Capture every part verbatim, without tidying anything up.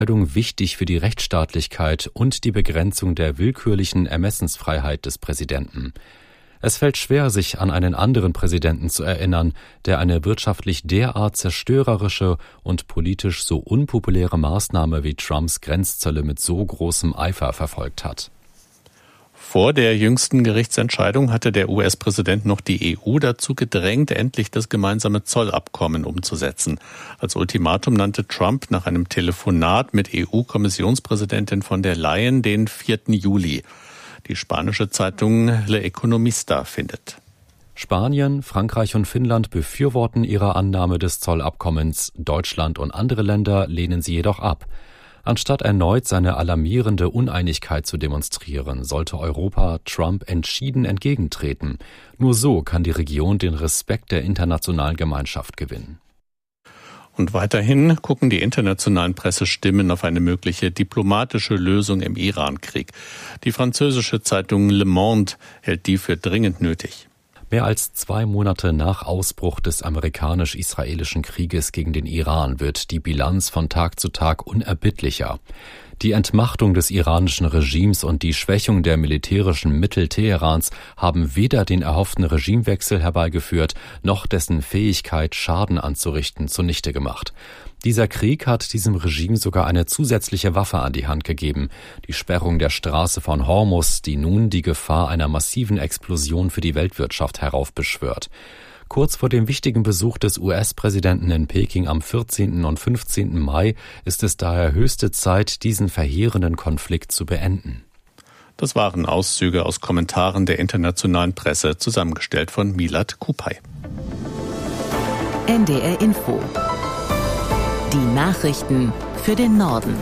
wichtig für die Rechtsstaatlichkeit und die Begrenzung der willkürlichen Ermessensfreiheit des Präsidenten. Es fällt schwer, sich an einen anderen Präsidenten zu erinnern, der eine wirtschaftlich derart zerstörerische und politisch so unpopuläre Maßnahme wie Trumps Grenzzölle mit so großem Eifer verfolgt hat. Vor der jüngsten Gerichtsentscheidung hatte der U S-Präsident noch die E U dazu gedrängt, endlich das gemeinsame Zollabkommen umzusetzen. Als Ultimatum nannte Trump nach einem Telefonat mit E U-Kommissionspräsidentin von der Leyen den vierten Juli. Die spanische Zeitung Le Economista findet: Spanien, Frankreich und Finnland befürworten ihre Annahme des Zollabkommens. Deutschland und andere Länder lehnen sie jedoch ab. Anstatt erneut seine alarmierende Uneinigkeit zu demonstrieren, sollte Europa Trump entschieden entgegentreten. Nur so kann die Region den Respekt der internationalen Gemeinschaft gewinnen. Und weiterhin gucken die internationalen Pressestimmen auf eine mögliche diplomatische Lösung im Iran-Krieg. Die französische Zeitung Le Monde hält die für dringend nötig. Mehr als zwei Monate nach Ausbruch des amerikanisch-israelischen Krieges gegen den Iran wird die Bilanz von Tag zu Tag unerbittlicher. Die Entmachtung des iranischen Regimes und die Schwächung der militärischen Mittel Teherans haben weder den erhofften Regimewechsel herbeigeführt, noch dessen Fähigkeit, Schaden anzurichten, zunichte gemacht. Dieser Krieg hat diesem Regime sogar eine zusätzliche Waffe an die Hand gegeben, die Sperrung der Straße von Hormuz, die nun die Gefahr einer massiven Explosion für die Weltwirtschaft heraufbeschwört. Kurz vor dem wichtigen Besuch des U S-Präsidenten in Peking am vierzehnten und fünfzehnten Mai ist es daher höchste Zeit, diesen verheerenden Konflikt zu beenden. Das waren Auszüge aus Kommentaren der internationalen Presse, zusammengestellt von Milad Kupay. N D R Info. Die Nachrichten für den Norden.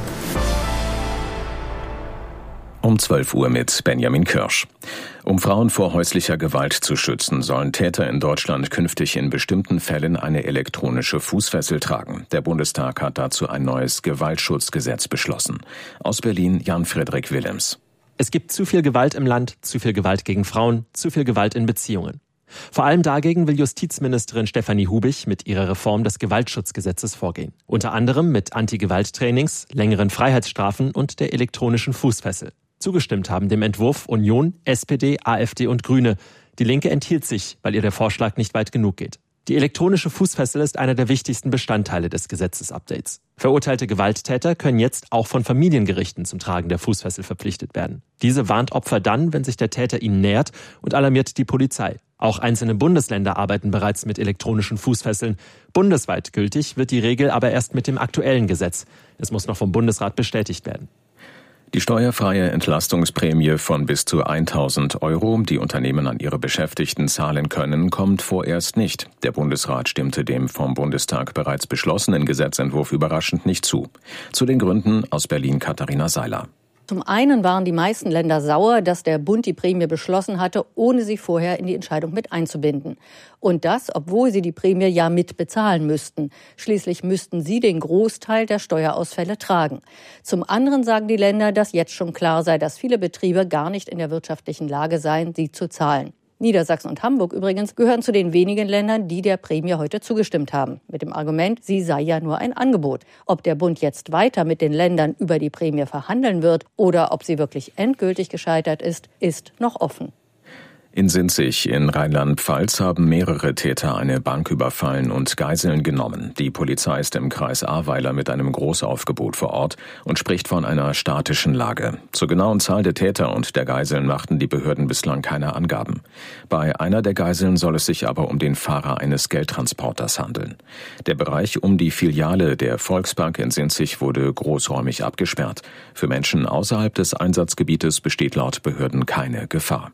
Um zwölf Uhr mit Benjamin Kirsch. Um Frauen vor häuslicher Gewalt zu schützen, sollen Täter in Deutschland künftig in bestimmten Fällen eine elektronische Fußfessel tragen. Der Bundestag hat dazu ein neues Gewaltschutzgesetz beschlossen. Aus Berlin Jan-Frederik Willems. Es gibt zu viel Gewalt im Land, zu viel Gewalt gegen Frauen, zu viel Gewalt in Beziehungen. Vor allem dagegen will Justizministerin Stefanie Hubich mit ihrer Reform des Gewaltschutzgesetzes vorgehen. Unter anderem mit Anti-Gewalt-Trainings, längeren Freiheitsstrafen und der elektronischen Fußfessel. Zugestimmt haben dem Entwurf Union, S P D, AfD und Grüne. Die Linke enthielt sich, weil ihr der Vorschlag nicht weit genug geht. Die elektronische Fußfessel ist einer der wichtigsten Bestandteile des Gesetzesupdates. Verurteilte Gewalttäter können jetzt auch von Familiengerichten zum Tragen der Fußfessel verpflichtet werden. Diese warnt Opfer dann, wenn sich der Täter ihnen nähert, und alarmiert die Polizei. Auch einzelne Bundesländer arbeiten bereits mit elektronischen Fußfesseln. Bundesweit gültig wird die Regel aber erst mit dem aktuellen Gesetz. Es muss noch vom Bundesrat bestätigt werden. Die steuerfreie Entlastungsprämie von bis zu tausend Euro, die Unternehmen an ihre Beschäftigten zahlen können, kommt vorerst nicht. Der Bundesrat stimmte dem vom Bundestag bereits beschlossenen Gesetzentwurf überraschend nicht zu. Zu den Gründen aus Berlin Katharina Seiler. Zum einen waren die meisten Länder sauer, dass der Bund die Prämie beschlossen hatte, ohne sie vorher in die Entscheidung mit einzubinden. Und das, obwohl sie die Prämie ja mit bezahlen müssten. Schließlich müssten sie den Großteil der Steuerausfälle tragen. Zum anderen sagen die Länder, dass jetzt schon klar sei, dass viele Betriebe gar nicht in der wirtschaftlichen Lage seien, sie zu zahlen. Niedersachsen und Hamburg übrigens gehören zu den wenigen Ländern, die der Prämie heute zugestimmt haben. Mit dem Argument, sie sei ja nur ein Angebot. Ob der Bund jetzt weiter mit den Ländern über die Prämie verhandeln wird oder ob sie wirklich endgültig gescheitert ist, ist noch offen. In Sinzig in Rheinland-Pfalz haben mehrere Täter eine Bank überfallen und Geiseln genommen. Die Polizei ist im Kreis Ahrweiler mit einem Großaufgebot vor Ort und spricht von einer statischen Lage. Zur genauen Zahl der Täter und der Geiseln machten die Behörden bislang keine Angaben. Bei einer der Geiseln soll es sich aber um den Fahrer eines Geldtransporters handeln. Der Bereich um die Filiale der Volksbank in Sinzig wurde großräumig abgesperrt. Für Menschen außerhalb des Einsatzgebietes besteht laut Behörden keine Gefahr.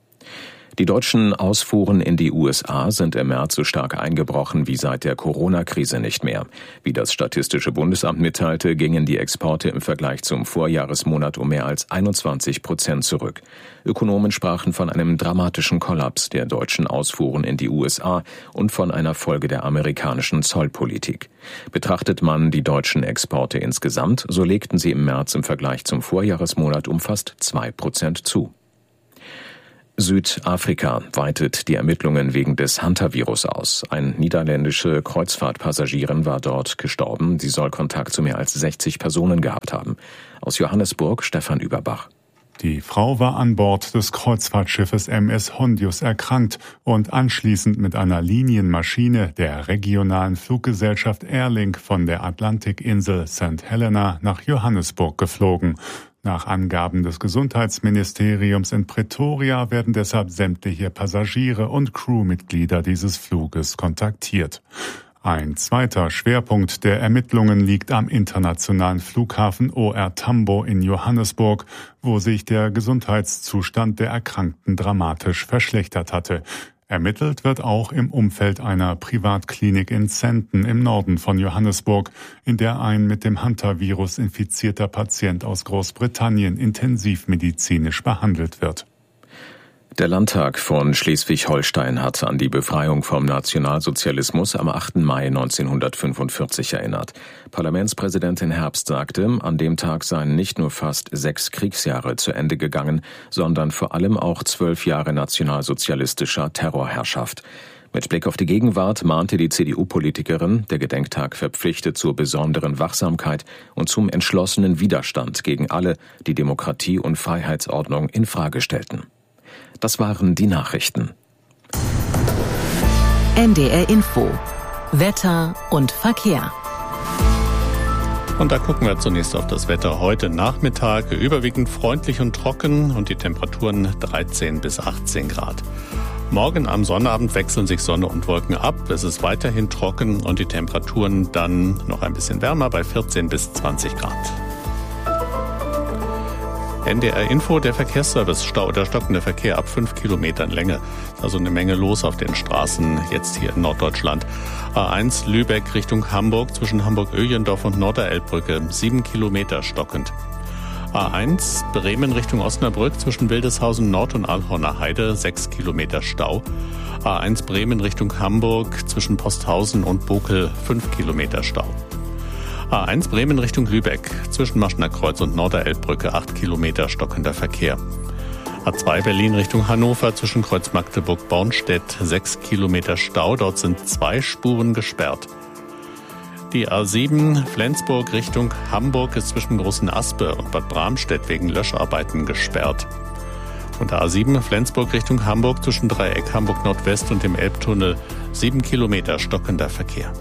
Die deutschen Ausfuhren in die U S A sind im März so stark eingebrochen wie seit der Corona-Krise nicht mehr. Wie das Statistische Bundesamt mitteilte, gingen die Exporte im Vergleich zum Vorjahresmonat um mehr als einundzwanzig Prozent zurück. Ökonomen sprachen von einem dramatischen Kollaps der deutschen Ausfuhren in die U S A und von einer Folge der amerikanischen Zollpolitik. Betrachtet man die deutschen Exporte insgesamt, so legten sie im März im Vergleich zum Vorjahresmonat um fast zwei Prozent zu. Südafrika weitet die Ermittlungen wegen des Hantavirus aus. Eine niederländische Kreuzfahrtpassagierin war dort gestorben. Sie soll Kontakt zu mehr als sechzig Personen gehabt haben. Aus Johannesburg Stefan Überbach. Die Frau war an Bord des Kreuzfahrtschiffes M S Hondius erkrankt und anschließend mit einer Linienmaschine der regionalen Fluggesellschaft Airlink von der Atlantikinsel Sankt Helena nach Johannesburg geflogen. Nach Angaben des Gesundheitsministeriums in Pretoria werden deshalb sämtliche Passagiere und Crewmitglieder dieses Fluges kontaktiert. Ein zweiter Schwerpunkt der Ermittlungen liegt am internationalen Flughafen O R Tambo in Johannesburg, wo sich der Gesundheitszustand der Erkrankten dramatisch verschlechtert hatte. Ermittelt wird auch im Umfeld einer Privatklinik in Sandton im Norden von Johannesburg, in der ein mit dem Hantavirus infizierter Patient aus Großbritannien intensivmedizinisch behandelt wird. Der Landtag von Schleswig-Holstein hat an die Befreiung vom Nationalsozialismus am achten Mai neunzehnhundertfünfundvierzig erinnert. Parlamentspräsidentin Herbst sagte, an dem Tag seien nicht nur fast sechs Kriegsjahre zu Ende gegangen, sondern vor allem auch zwölf Jahre nationalsozialistischer Terrorherrschaft. Mit Blick auf die Gegenwart mahnte die C D U-Politikerin, der Gedenktag verpflichtet zur besonderen Wachsamkeit und zum entschlossenen Widerstand gegen alle, die Demokratie und Freiheitsordnung in Frage stellten. Das waren die Nachrichten. N D R Info. Wetter und Verkehr. Und da gucken wir zunächst auf das Wetter heute Nachmittag. Überwiegend freundlich und trocken und die Temperaturen dreizehn bis achtzehn Grad. Morgen am Sonnabend wechseln sich Sonne und Wolken ab. Es ist weiterhin trocken und die Temperaturen dann noch ein bisschen wärmer bei vierzehn bis zwanzig Grad. N D R Info, der Verkehrsservice, Stau oder stockender Verkehr ab fünf Kilometern Länge. Ist also eine Menge los auf den Straßen jetzt hier in Norddeutschland. A eins Lübeck Richtung Hamburg zwischen Hamburg-Öjendorf und Norderelbbrücke, sieben Kilometer stockend. A eins Bremen Richtung Osnabrück zwischen Wildeshausen Nord und Alhorner Heide, sechs Kilometer Stau. A eins Bremen Richtung Hamburg zwischen Posthausen und Bokel, fünf Kilometer Stau. A eins Bremen Richtung Lübeck zwischen Maschner Kreuz und Norderelbbrücke, acht Kilometer stockender Verkehr. A zwei Berlin Richtung Hannover zwischen Kreuz Magdeburg-Bornstedt, sechs Kilometer Stau, dort sind zwei Spuren gesperrt. Die A sieben Flensburg Richtung Hamburg ist zwischen Großen Aspe und Bad Bramstedt wegen Löscharbeiten gesperrt. Und der A sieben Flensburg Richtung Hamburg zwischen Dreieck Hamburg Nordwest und dem Elbtunnel, sieben Kilometer stockender Verkehr.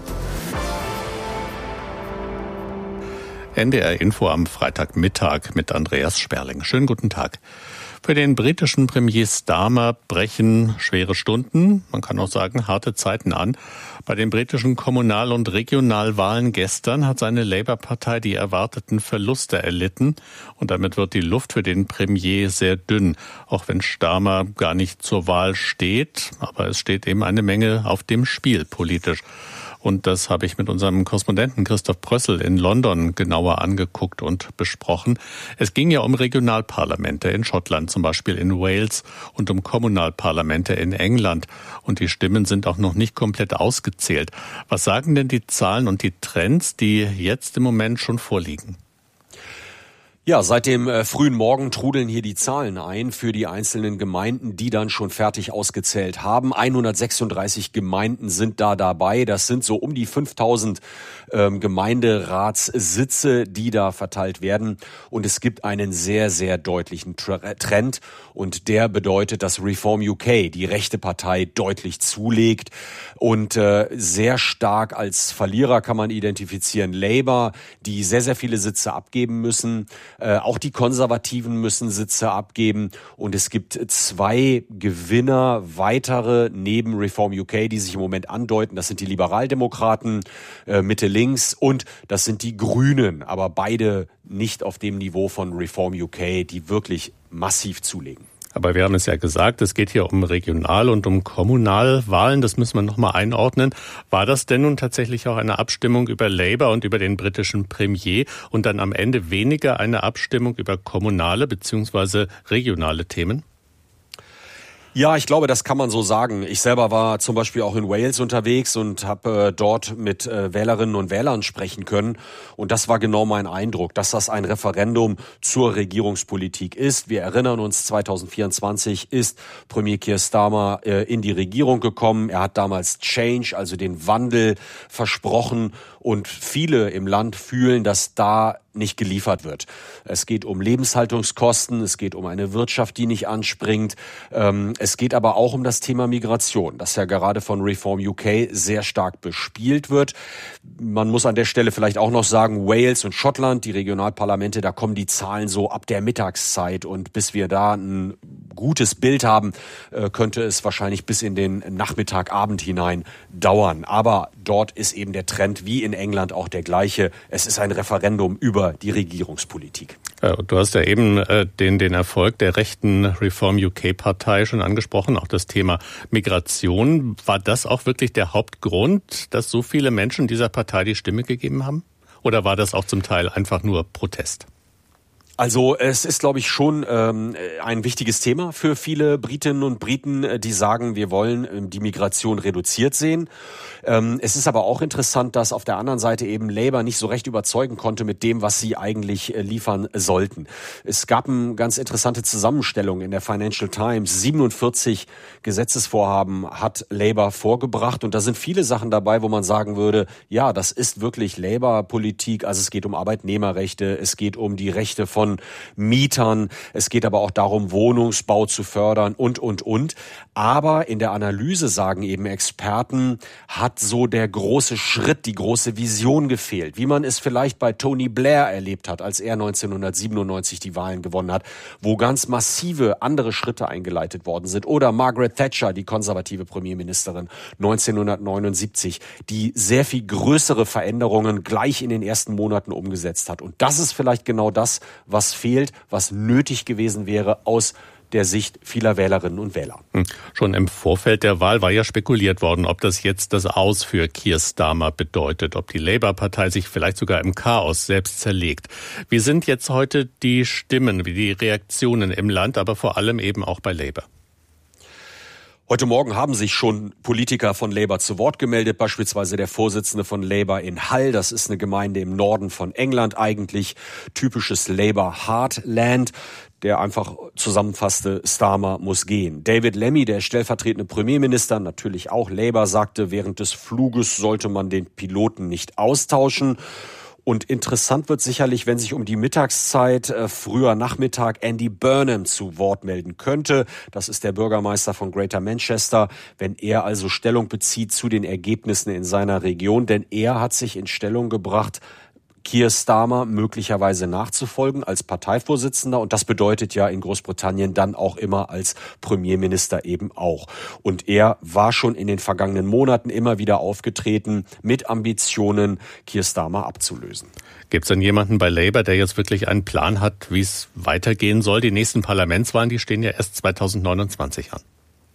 N D R Info am Freitagmittag mit Andreas Sperling. Schönen guten Tag. Für den britischen Premier Starmer brechen schwere Stunden, man kann auch sagen harte Zeiten an. Bei den britischen Kommunal- und Regionalwahlen gestern hat seine Labour-Partei die erwarteten Verluste erlitten und damit wird die Luft für den Premier sehr dünn, auch wenn Starmer gar nicht zur Wahl steht, aber es steht eben eine Menge auf dem Spiel politisch. Und das habe ich mit unserem Korrespondenten Christoph Prössel in London genauer angeguckt und besprochen. Es ging ja um Regionalparlamente in Schottland, zum Beispiel in Wales, und um Kommunalparlamente in England. Und die Stimmen sind auch noch nicht komplett ausgezählt. Was sagen denn die Zahlen und die Trends, die jetzt im Moment schon vorliegen? Ja, seit dem äh, frühen Morgen trudeln hier die Zahlen ein für die einzelnen Gemeinden, die dann schon fertig ausgezählt haben. hundertsechsunddreißig Gemeinden sind da dabei. Das sind so um die fünftausend ähm, Gemeinderatssitze, die da verteilt werden. Und es gibt einen sehr, sehr deutlichen Tra- Trend. Und der bedeutet, dass Reform U K, die rechte Partei, deutlich zulegt. Und äh, sehr stark als Verlierer kann man identifizieren Labour, die sehr, sehr viele Sitze abgeben müssen. Äh, auch die Konservativen müssen Sitze abgeben. Und es gibt zwei Gewinner, weitere neben Reform U K, die sich im Moment andeuten. Das sind die Liberaldemokraten, äh, Mitte links, und das sind die Grünen. Aber beide nicht auf dem Niveau von Reform U K, die wirklich massiv zulegen. Aber wir haben es ja gesagt, es geht hier um Regional- und um Kommunalwahlen. Das müssen wir nochmal einordnen. War das denn nun tatsächlich auch eine Abstimmung über Labour und über den britischen Premier und dann am Ende weniger eine Abstimmung über kommunale bzw. regionale Themen? Ja, ich glaube, das kann man so sagen. Ich selber war zum Beispiel auch in Wales unterwegs und habe äh, dort mit äh, Wählerinnen und Wählern sprechen können. Und das war genau mein Eindruck, dass das ein Referendum zur Regierungspolitik ist. Wir erinnern uns, zwanzig vierundzwanzig ist Premier Keir Starmer äh, in die Regierung gekommen. Er hat damals Change, also den Wandel, versprochen. Und viele im Land fühlen, dass da nicht geliefert wird. Es geht um Lebenshaltungskosten, es geht um eine Wirtschaft, die nicht anspringt. Ähm, es geht aber auch um das Thema Migration, das ja gerade von Reform U K sehr stark bespielt wird. Man muss an der Stelle vielleicht auch noch sagen, Wales und Schottland, die Regionalparlamente, da kommen die Zahlen so ab der Mittagszeit. Und bis wir da ein gutes Bild haben, könnte es wahrscheinlich bis in den Nachmittag, Abend hinein dauern. Aber dort ist eben der Trend wie in England auch der gleiche. Es ist ein Referendum über die Regierungspolitik. Du hast ja eben äh, den, den Erfolg der rechten Reform U K-Partei schon angesprochen, auch das Thema Migration. War das auch wirklich der Hauptgrund, dass so viele Menschen dieser Partei die Stimme gegeben haben? Oder war das auch zum Teil einfach nur Protest? Also es ist, glaube ich, schon ähm, ein wichtiges Thema für viele Britinnen und Briten, die sagen, wir wollen ähm, die Migration reduziert sehen. Ähm, es ist aber auch interessant, dass auf der anderen Seite eben Labour nicht so recht überzeugen konnte mit dem, was sie eigentlich äh, liefern sollten. Es gab eine ganz interessante Zusammenstellung in der Financial Times. siebenundvierzig Gesetzesvorhaben hat Labour vorgebracht und da sind viele Sachen dabei, wo man sagen würde, ja, das ist wirklich Labour-Politik. Also es geht um Arbeitnehmerrechte, es geht um die Rechte von Mietern. Es geht aber auch darum, Wohnungsbau zu fördern und, und, und. Aber in der Analyse sagen eben Experten, hat so der große Schritt, die große Vision gefehlt, wie man es vielleicht bei Tony Blair erlebt hat, als er neunzehnhundertsiebenundneunzig die Wahlen gewonnen hat, wo ganz massive andere Schritte eingeleitet worden sind. Oder Margaret Thatcher, die konservative Premierministerin neunzehnhundertneunundsiebzig, die sehr viel größere Veränderungen gleich in den ersten Monaten umgesetzt hat. Und das ist vielleicht genau das, was fehlt, was nötig gewesen wäre aus der Sicht vieler Wählerinnen und Wähler. Schon im Vorfeld der Wahl war ja spekuliert worden, ob das jetzt das Aus für Keir Starmer bedeutet, ob die Labour-Partei sich vielleicht sogar im Chaos selbst zerlegt. Wie sind jetzt heute die Stimmen, wie die Reaktionen im Land, aber vor allem eben auch bei Labour? Heute Morgen haben sich schon Politiker von Labour zu Wort gemeldet, beispielsweise der Vorsitzende von Labour in Hull. Das ist eine Gemeinde im Norden von England, eigentlich typisches Labour Heartland, der einfach zusammenfasste, Starmer muss gehen. David Lammy, der stellvertretende Premierminister, natürlich auch Labour, sagte, während des Fluges sollte man den Piloten nicht austauschen. Und interessant wird sicherlich, wenn sich um die Mittagszeit, äh, früher Nachmittag, Andy Burnham zu Wort melden könnte. Das ist der Bürgermeister von Greater Manchester, wenn er also Stellung bezieht zu den Ergebnissen in seiner Region. Denn er hat sich in Stellung gebracht, Keir Starmer möglicherweise nachzufolgen als Parteivorsitzender. Und das bedeutet ja in Großbritannien dann auch immer als Premierminister eben auch. Und er war schon in den vergangenen Monaten immer wieder aufgetreten mit Ambitionen, Keir Starmer abzulösen. Gibt es denn jemanden bei Labour, der jetzt wirklich einen Plan hat, wie es weitergehen soll? Die nächsten Parlamentswahlen, die stehen ja erst zweitausendneunundzwanzig an.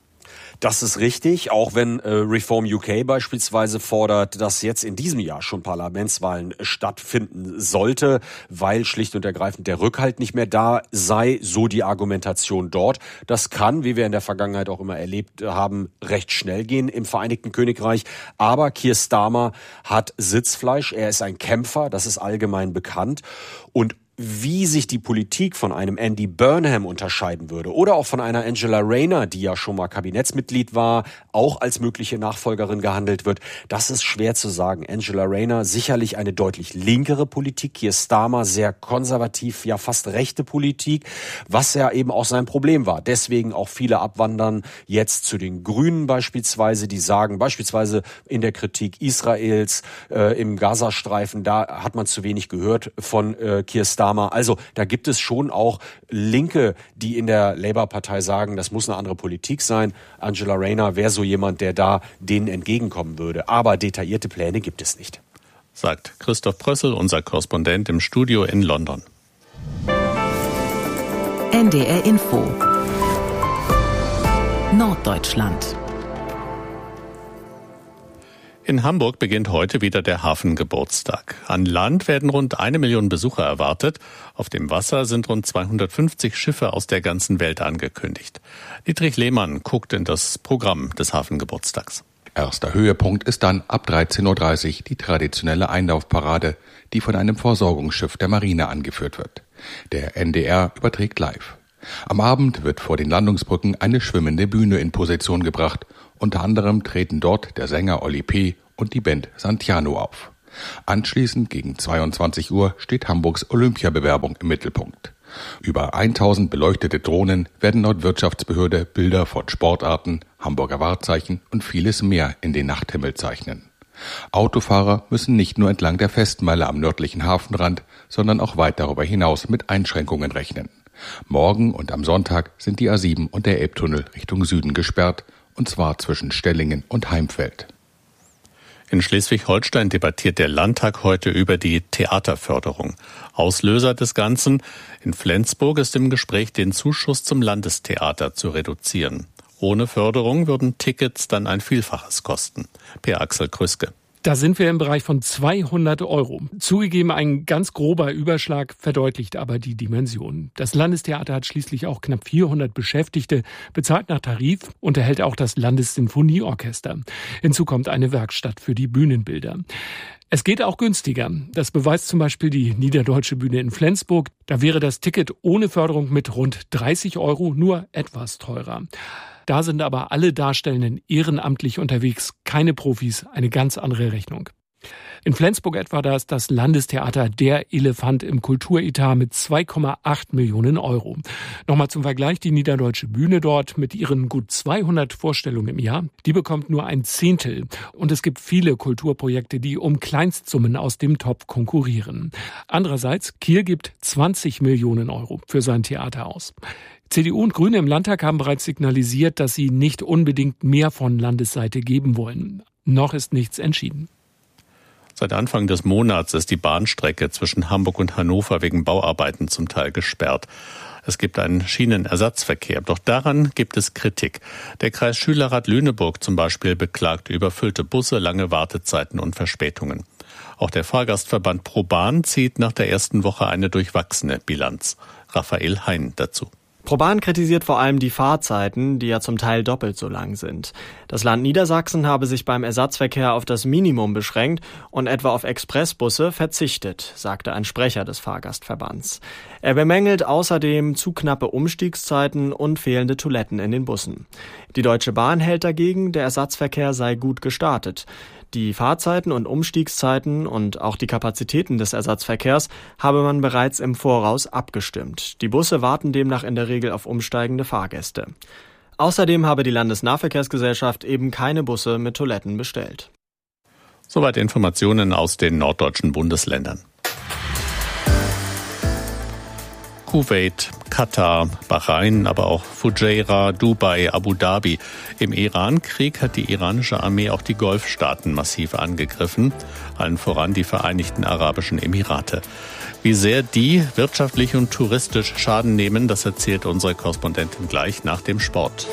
Das ist richtig, auch wenn äh, Reform U K beispielsweise fordert, dass jetzt in diesem Jahr schon Parlamentswahlen stattfinden sollte, weil schlicht und ergreifend der Rückhalt nicht mehr da sei, so die Argumentation dort. Das kann, wie wir in der Vergangenheit auch immer erlebt haben, recht schnell gehen im Vereinigten Königreich. Aber Keir Starmer hat Sitzfleisch, er ist ein Kämpfer, das ist allgemein bekannt. Und wie sich die Politik von einem Andy Burnham unterscheiden würde oder auch von einer Angela Rayner, die ja schon mal Kabinettsmitglied war, auch als mögliche Nachfolgerin gehandelt wird, das ist schwer zu sagen. Angela Rayner sicherlich eine deutlich linkere Politik, Keir Starmer sehr konservativ, ja fast rechte Politik, was ja eben auch sein Problem war. Deswegen auch viele abwandern jetzt zu den Grünen beispielsweise, die sagen beispielsweise in der Kritik Israels äh, im Gazastreifen, da hat man zu wenig gehört von äh, Keir Starmer. Also da gibt es schon auch Linke, die in der Labour-Partei sagen, das muss eine andere Politik sein. Angela Rayner wäre so jemand, der da denen entgegenkommen würde. Aber detaillierte Pläne gibt es nicht. Sagt Christoph Prössel, unser Korrespondent im Studio in London. N D R Info Norddeutschland. In Hamburg beginnt heute wieder der Hafengeburtstag. An Land werden rund eine Million Besucher erwartet. Auf dem Wasser sind rund zweihundertfünfzig Schiffe aus der ganzen Welt angekündigt. Dietrich Lehmann guckt in das Programm des Hafengeburtstags. Erster Höhepunkt ist dann ab dreizehn Uhr dreißig die traditionelle Einlaufparade, die von einem Versorgungsschiff der Marine angeführt wird. Der N D R überträgt live. Am Abend wird vor den Landungsbrücken eine schwimmende Bühne in Position gebracht. Unter anderem treten dort der Sänger Oli P. und die Band Santiano auf. Anschließend gegen zweiundzwanzig Uhr steht Hamburgs Olympiabewerbung im Mittelpunkt. Über tausend beleuchtete Drohnen werden laut Wirtschaftsbehörde Bilder von Sportarten, Hamburger Wahrzeichen und vieles mehr in den Nachthimmel zeichnen. Autofahrer müssen nicht nur entlang der Festmeile am nördlichen Hafenrand, sondern auch weit darüber hinaus mit Einschränkungen rechnen. Morgen und am Sonntag sind die A sieben und der Elbtunnel Richtung Süden gesperrt, und zwar zwischen Stellingen und Heimfeld. In Schleswig-Holstein debattiert der Landtag heute über die Theaterförderung. Auslöser des Ganzen: in Flensburg ist im Gespräch, den Zuschuss zum Landestheater zu reduzieren. Ohne Förderung würden Tickets dann ein Vielfaches kosten. Per Axel Krüske. Da sind wir im Bereich von zweihundert Euro. Zugegeben, ein ganz grober Überschlag verdeutlicht aber die Dimension. Das Landestheater hat schließlich auch knapp vierhundert Beschäftigte, bezahlt nach Tarif, unterhält auch das Landessinfonieorchester. Hinzu kommt eine Werkstatt für die Bühnenbilder. Es geht auch günstiger. Das beweist zum Beispiel die Niederdeutsche Bühne in Flensburg. Da wäre das Ticket ohne Förderung mit rund dreißig Euro nur etwas teurer. Da sind aber alle Darstellenden ehrenamtlich unterwegs, keine Profis, eine ganz andere Rechnung. In Flensburg etwa, da ist das Landestheater der Elefant im Kulturetat mit zwei Komma acht Millionen Euro. Nochmal zum Vergleich, die Niederdeutsche Bühne dort mit ihren gut zweihundert Vorstellungen im Jahr, die bekommt nur ein Zehntel. Und es gibt viele Kulturprojekte, die um Kleinstsummen aus dem Topf konkurrieren. Andererseits, Kiel gibt zwanzig Millionen Euro für sein Theater aus. C D U und Grüne im Landtag haben bereits signalisiert, dass sie nicht unbedingt mehr von Landesseite geben wollen. Noch ist nichts entschieden. Seit Anfang des Monats ist die Bahnstrecke zwischen Hamburg und Hannover wegen Bauarbeiten zum Teil gesperrt. Es gibt einen Schienenersatzverkehr, doch daran gibt es Kritik. Der Kreis Schülerrat Lüneburg zum Beispiel beklagt überfüllte Busse, lange Wartezeiten und Verspätungen. Auch der Fahrgastverband ProBahn zieht nach der ersten Woche eine durchwachsene Bilanz. Raphael Hein dazu. ProBahn kritisiert vor allem die Fahrzeiten, die ja zum Teil doppelt so lang sind. Das Land Niedersachsen habe sich beim Ersatzverkehr auf das Minimum beschränkt und etwa auf Expressbusse verzichtet, sagte ein Sprecher des Fahrgastverbands. Er bemängelt außerdem zu knappe Umstiegszeiten und fehlende Toiletten in den Bussen. Die Deutsche Bahn hält dagegen, der Ersatzverkehr sei gut gestartet. Die Fahrzeiten und Umstiegszeiten und auch die Kapazitäten des Ersatzverkehrs habe man bereits im Voraus abgestimmt. Die Busse warten demnach in der Regel auf umsteigende Fahrgäste. Außerdem habe die Landesnahverkehrsgesellschaft eben keine Busse mit Toiletten bestellt. Soweit Informationen aus den norddeutschen Bundesländern. Kuwait, Katar, Bahrain, aber auch Fujairah, Dubai, Abu Dhabi. Im Iran-Krieg hat die iranische Armee auch die Golfstaaten massiv angegriffen, allen voran die Vereinigten Arabischen Emirate. Wie sehr die wirtschaftlich und touristisch Schaden nehmen, das erzählt unsere Korrespondentin gleich nach dem Sport.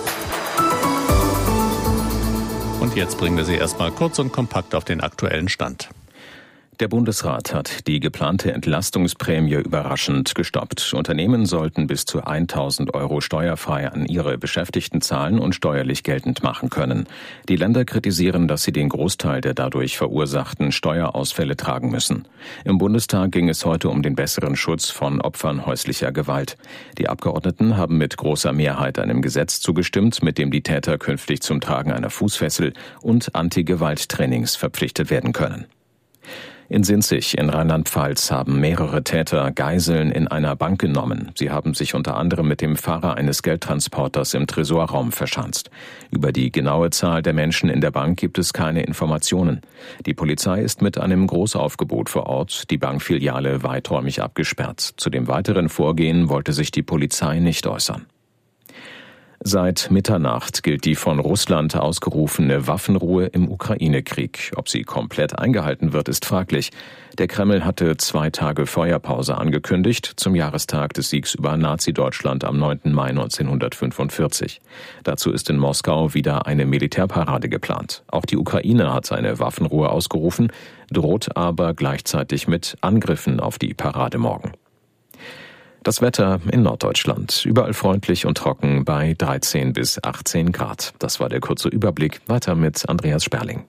Und jetzt bringen wir Sie erstmal kurz und kompakt auf den aktuellen Stand. Der Bundesrat hat die geplante Entlastungsprämie überraschend gestoppt. Unternehmen sollten bis zu tausend Euro steuerfrei an ihre Beschäftigten zahlen und steuerlich geltend machen können. Die Länder kritisieren, dass sie den Großteil der dadurch verursachten Steuerausfälle tragen müssen. Im Bundestag ging es heute um den besseren Schutz von Opfern häuslicher Gewalt. Die Abgeordneten haben mit großer Mehrheit einem Gesetz zugestimmt, mit dem die Täter künftig zum Tragen einer Fußfessel und Anti-Gewalt-Trainings verpflichtet werden können. In Sinzig in Rheinland-Pfalz haben mehrere Täter Geiseln in einer Bank genommen. Sie haben sich unter anderem mit dem Fahrer eines Geldtransporters im Tresorraum verschanzt. Über die genaue Zahl der Menschen in der Bank gibt es keine Informationen. Die Polizei ist mit einem Großaufgebot vor Ort, die Bankfiliale weiträumig abgesperrt. Zu dem weiteren Vorgehen wollte sich die Polizei nicht äußern. Seit Mitternacht gilt die von Russland ausgerufene Waffenruhe im Ukraine-Krieg. Ob sie komplett eingehalten wird, ist fraglich. Der Kreml hatte zwei Tage Feuerpause angekündigt, zum Jahrestag des Siegs über Nazi-Deutschland am neunten Mai neunzehnhundertfünfundvierzig. Dazu ist in Moskau wieder eine Militärparade geplant. Auch die Ukraine hat eine Waffenruhe ausgerufen, droht aber gleichzeitig mit Angriffen auf die Parade morgen. Das Wetter in Norddeutschland. Überall freundlich und trocken bei dreizehn bis achtzehn Grad. Das war der kurze Überblick. Weiter mit Andreas Sperling.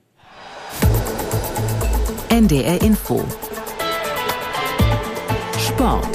N D R Info. Sport.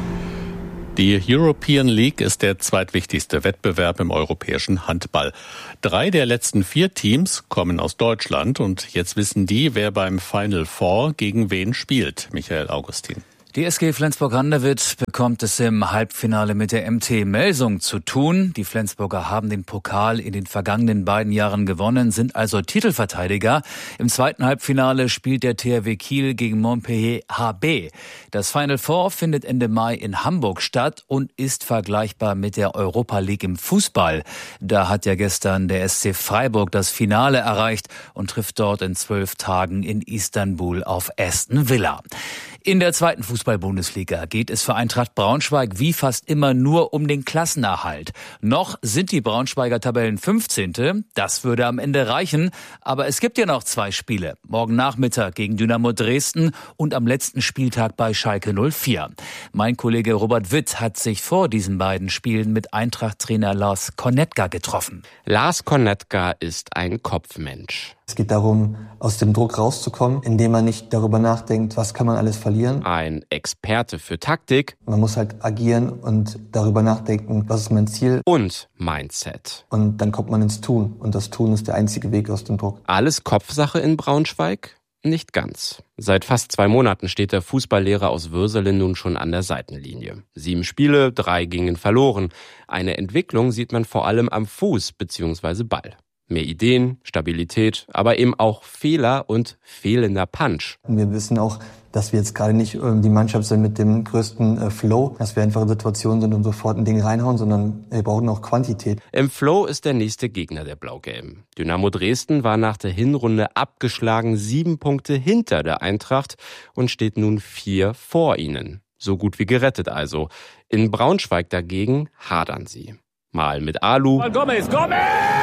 Die European League ist der zweitwichtigste Wettbewerb im europäischen Handball. Drei der letzten vier Teams kommen aus Deutschland und jetzt wissen die, wer beim Final Four gegen wen spielt. Michael Augustin. Die S G Flensburg-Handewitt bekommt es im Halbfinale mit der M T Melsung zu tun. Die Flensburger haben den Pokal in den vergangenen beiden Jahren gewonnen, sind also Titelverteidiger. Im zweiten Halbfinale spielt der T H W Kiel gegen Montpellier H B. Das Final Four findet Ende Mai in Hamburg statt und ist vergleichbar mit der Europa League im Fußball. Da hat ja gestern der S C Freiburg das Finale erreicht und trifft dort in zwölf Tagen in Istanbul auf Aston Villa. In der zweiten Fußball-Bundesliga geht es für Eintracht Braunschweig wie fast immer nur um den Klassenerhalt. Noch sind die Braunschweiger Tabellen fünfzehnte. Das würde am Ende reichen. Aber es gibt ja noch zwei Spiele. Morgen Nachmittag gegen Dynamo Dresden und am letzten Spieltag bei Schalke null vier. Mein Kollege Robert Witt hat sich vor diesen beiden Spielen mit Eintracht-Trainer Lars Konetka getroffen. Lars Konetka ist ein Kopfmensch. Es geht darum, aus dem Druck rauszukommen, indem man nicht darüber nachdenkt, was kann man alles verlieren. Ein Experte für Taktik. Man muss halt agieren und darüber nachdenken, was ist mein Ziel. Und Mindset. Und dann kommt man ins Tun. Und das Tun ist der einzige Weg aus dem Druck. Alles Kopfsache in Braunschweig? Nicht ganz. Seit fast zwei Monaten steht der Fußballlehrer aus Würselen nun schon an der Seitenlinie. Sieben Spiele, drei gingen verloren. Eine Entwicklung sieht man vor allem am Fuß bzw. Ball. Mehr Ideen, Stabilität, aber eben auch Fehler und fehlender Punch. Wir wissen auch, dass wir jetzt gerade nicht die Mannschaft sind mit dem größten Flow, dass wir einfach in Situationen sind und sofort ein Ding reinhauen, sondern wir brauchen auch Quantität. Im Flow ist der nächste Gegner der Blau-Gelben. Dynamo Dresden war nach der Hinrunde abgeschlagen, sieben Punkte hinter der Eintracht und steht nun vier vor ihnen. So gut wie gerettet also. In Braunschweig dagegen hadern sie. Mal mit Alu. Gomez, Gomez!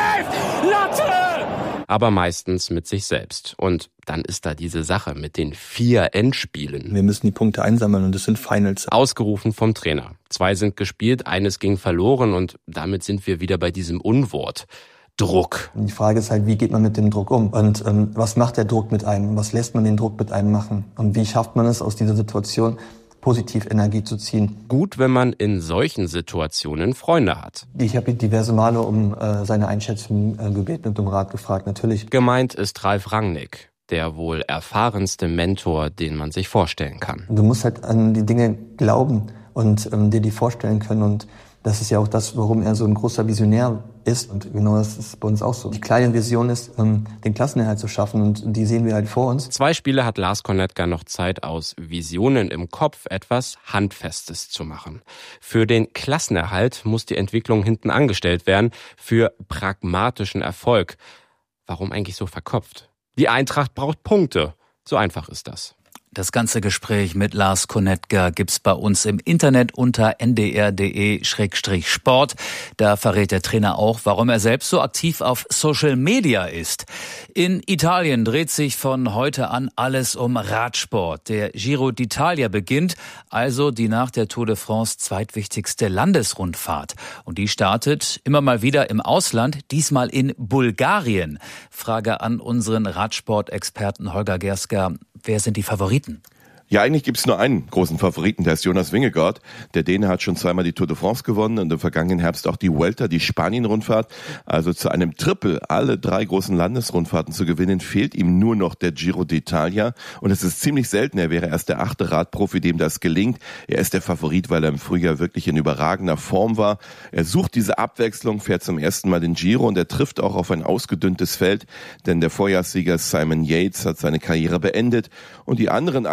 Latte! Aber meistens mit sich selbst. Und dann ist da diese Sache mit den vier Endspielen. Wir müssen die Punkte einsammeln und das sind Finals. Ausgerufen vom Trainer. Zwei sind gespielt, eines ging verloren und damit sind wir wieder bei diesem Unwort. Druck. Die Frage ist halt, wie geht man mit dem Druck um? Und ähm, was macht der Druck mit einem? Was lässt man den Druck mit einem machen? Und wie schafft man es aus dieser Situation, positiv Energie zu ziehen? Gut, wenn man in solchen Situationen Freunde hat. Ich habe ihn diverse Male um äh, seine Einschätzung äh, gebeten und um Rat gefragt, natürlich. Gemeint ist Ralf Rangnick, der wohl erfahrenste Mentor, den man sich vorstellen kann. Du musst halt an die Dinge glauben und ähm, dir die vorstellen können und das ist ja auch das, warum er so ein großer Visionär ist. Und genau das ist bei uns auch so. Die kleine Vision ist, den Klassenerhalt zu schaffen. Und die sehen wir halt vor uns. Zwei Spiele hat Lars Konetka noch Zeit, aus Visionen im Kopf etwas Handfestes zu machen. Für den Klassenerhalt muss die Entwicklung hinten angestellt werden. Für pragmatischen Erfolg. Warum eigentlich so verkopft? Die Eintracht braucht Punkte. So einfach ist das. Das ganze Gespräch mit Lars Konetka gibt's bei uns im Internet unter n d r punkt d e Schrägstrich sport. Da verrät der Trainer auch, warum er selbst so aktiv auf Social Media ist. In Italien dreht sich von heute an alles um Radsport. Der Giro d'Italia beginnt, also die nach der Tour de France zweitwichtigste Landesrundfahrt. Und die startet immer mal wieder im Ausland, diesmal in Bulgarien. Frage an unseren Radsportexperten Holger Gerska. Wer sind die Favoriten? Ja, eigentlich gibt es nur einen großen Favoriten, der ist Jonas Vingegaard. Der Däne hat schon zweimal die Tour de France gewonnen und im vergangenen Herbst auch die Vuelta, die Spanien-Rundfahrt. Also zu einem Triple, alle drei großen Landesrundfahrten zu gewinnen, fehlt ihm nur noch der Giro d'Italia. Und es ist ziemlich selten, er wäre erst der achte Radprofi, dem das gelingt. Er ist der Favorit, weil er im Frühjahr wirklich in überragender Form war. Er sucht diese Abwechslung, fährt zum ersten Mal den Giro und er trifft auch auf ein ausgedünntes Feld, denn der Vorjahrssieger Simon Yates hat seine Karriere beendet und die anderen aktuellen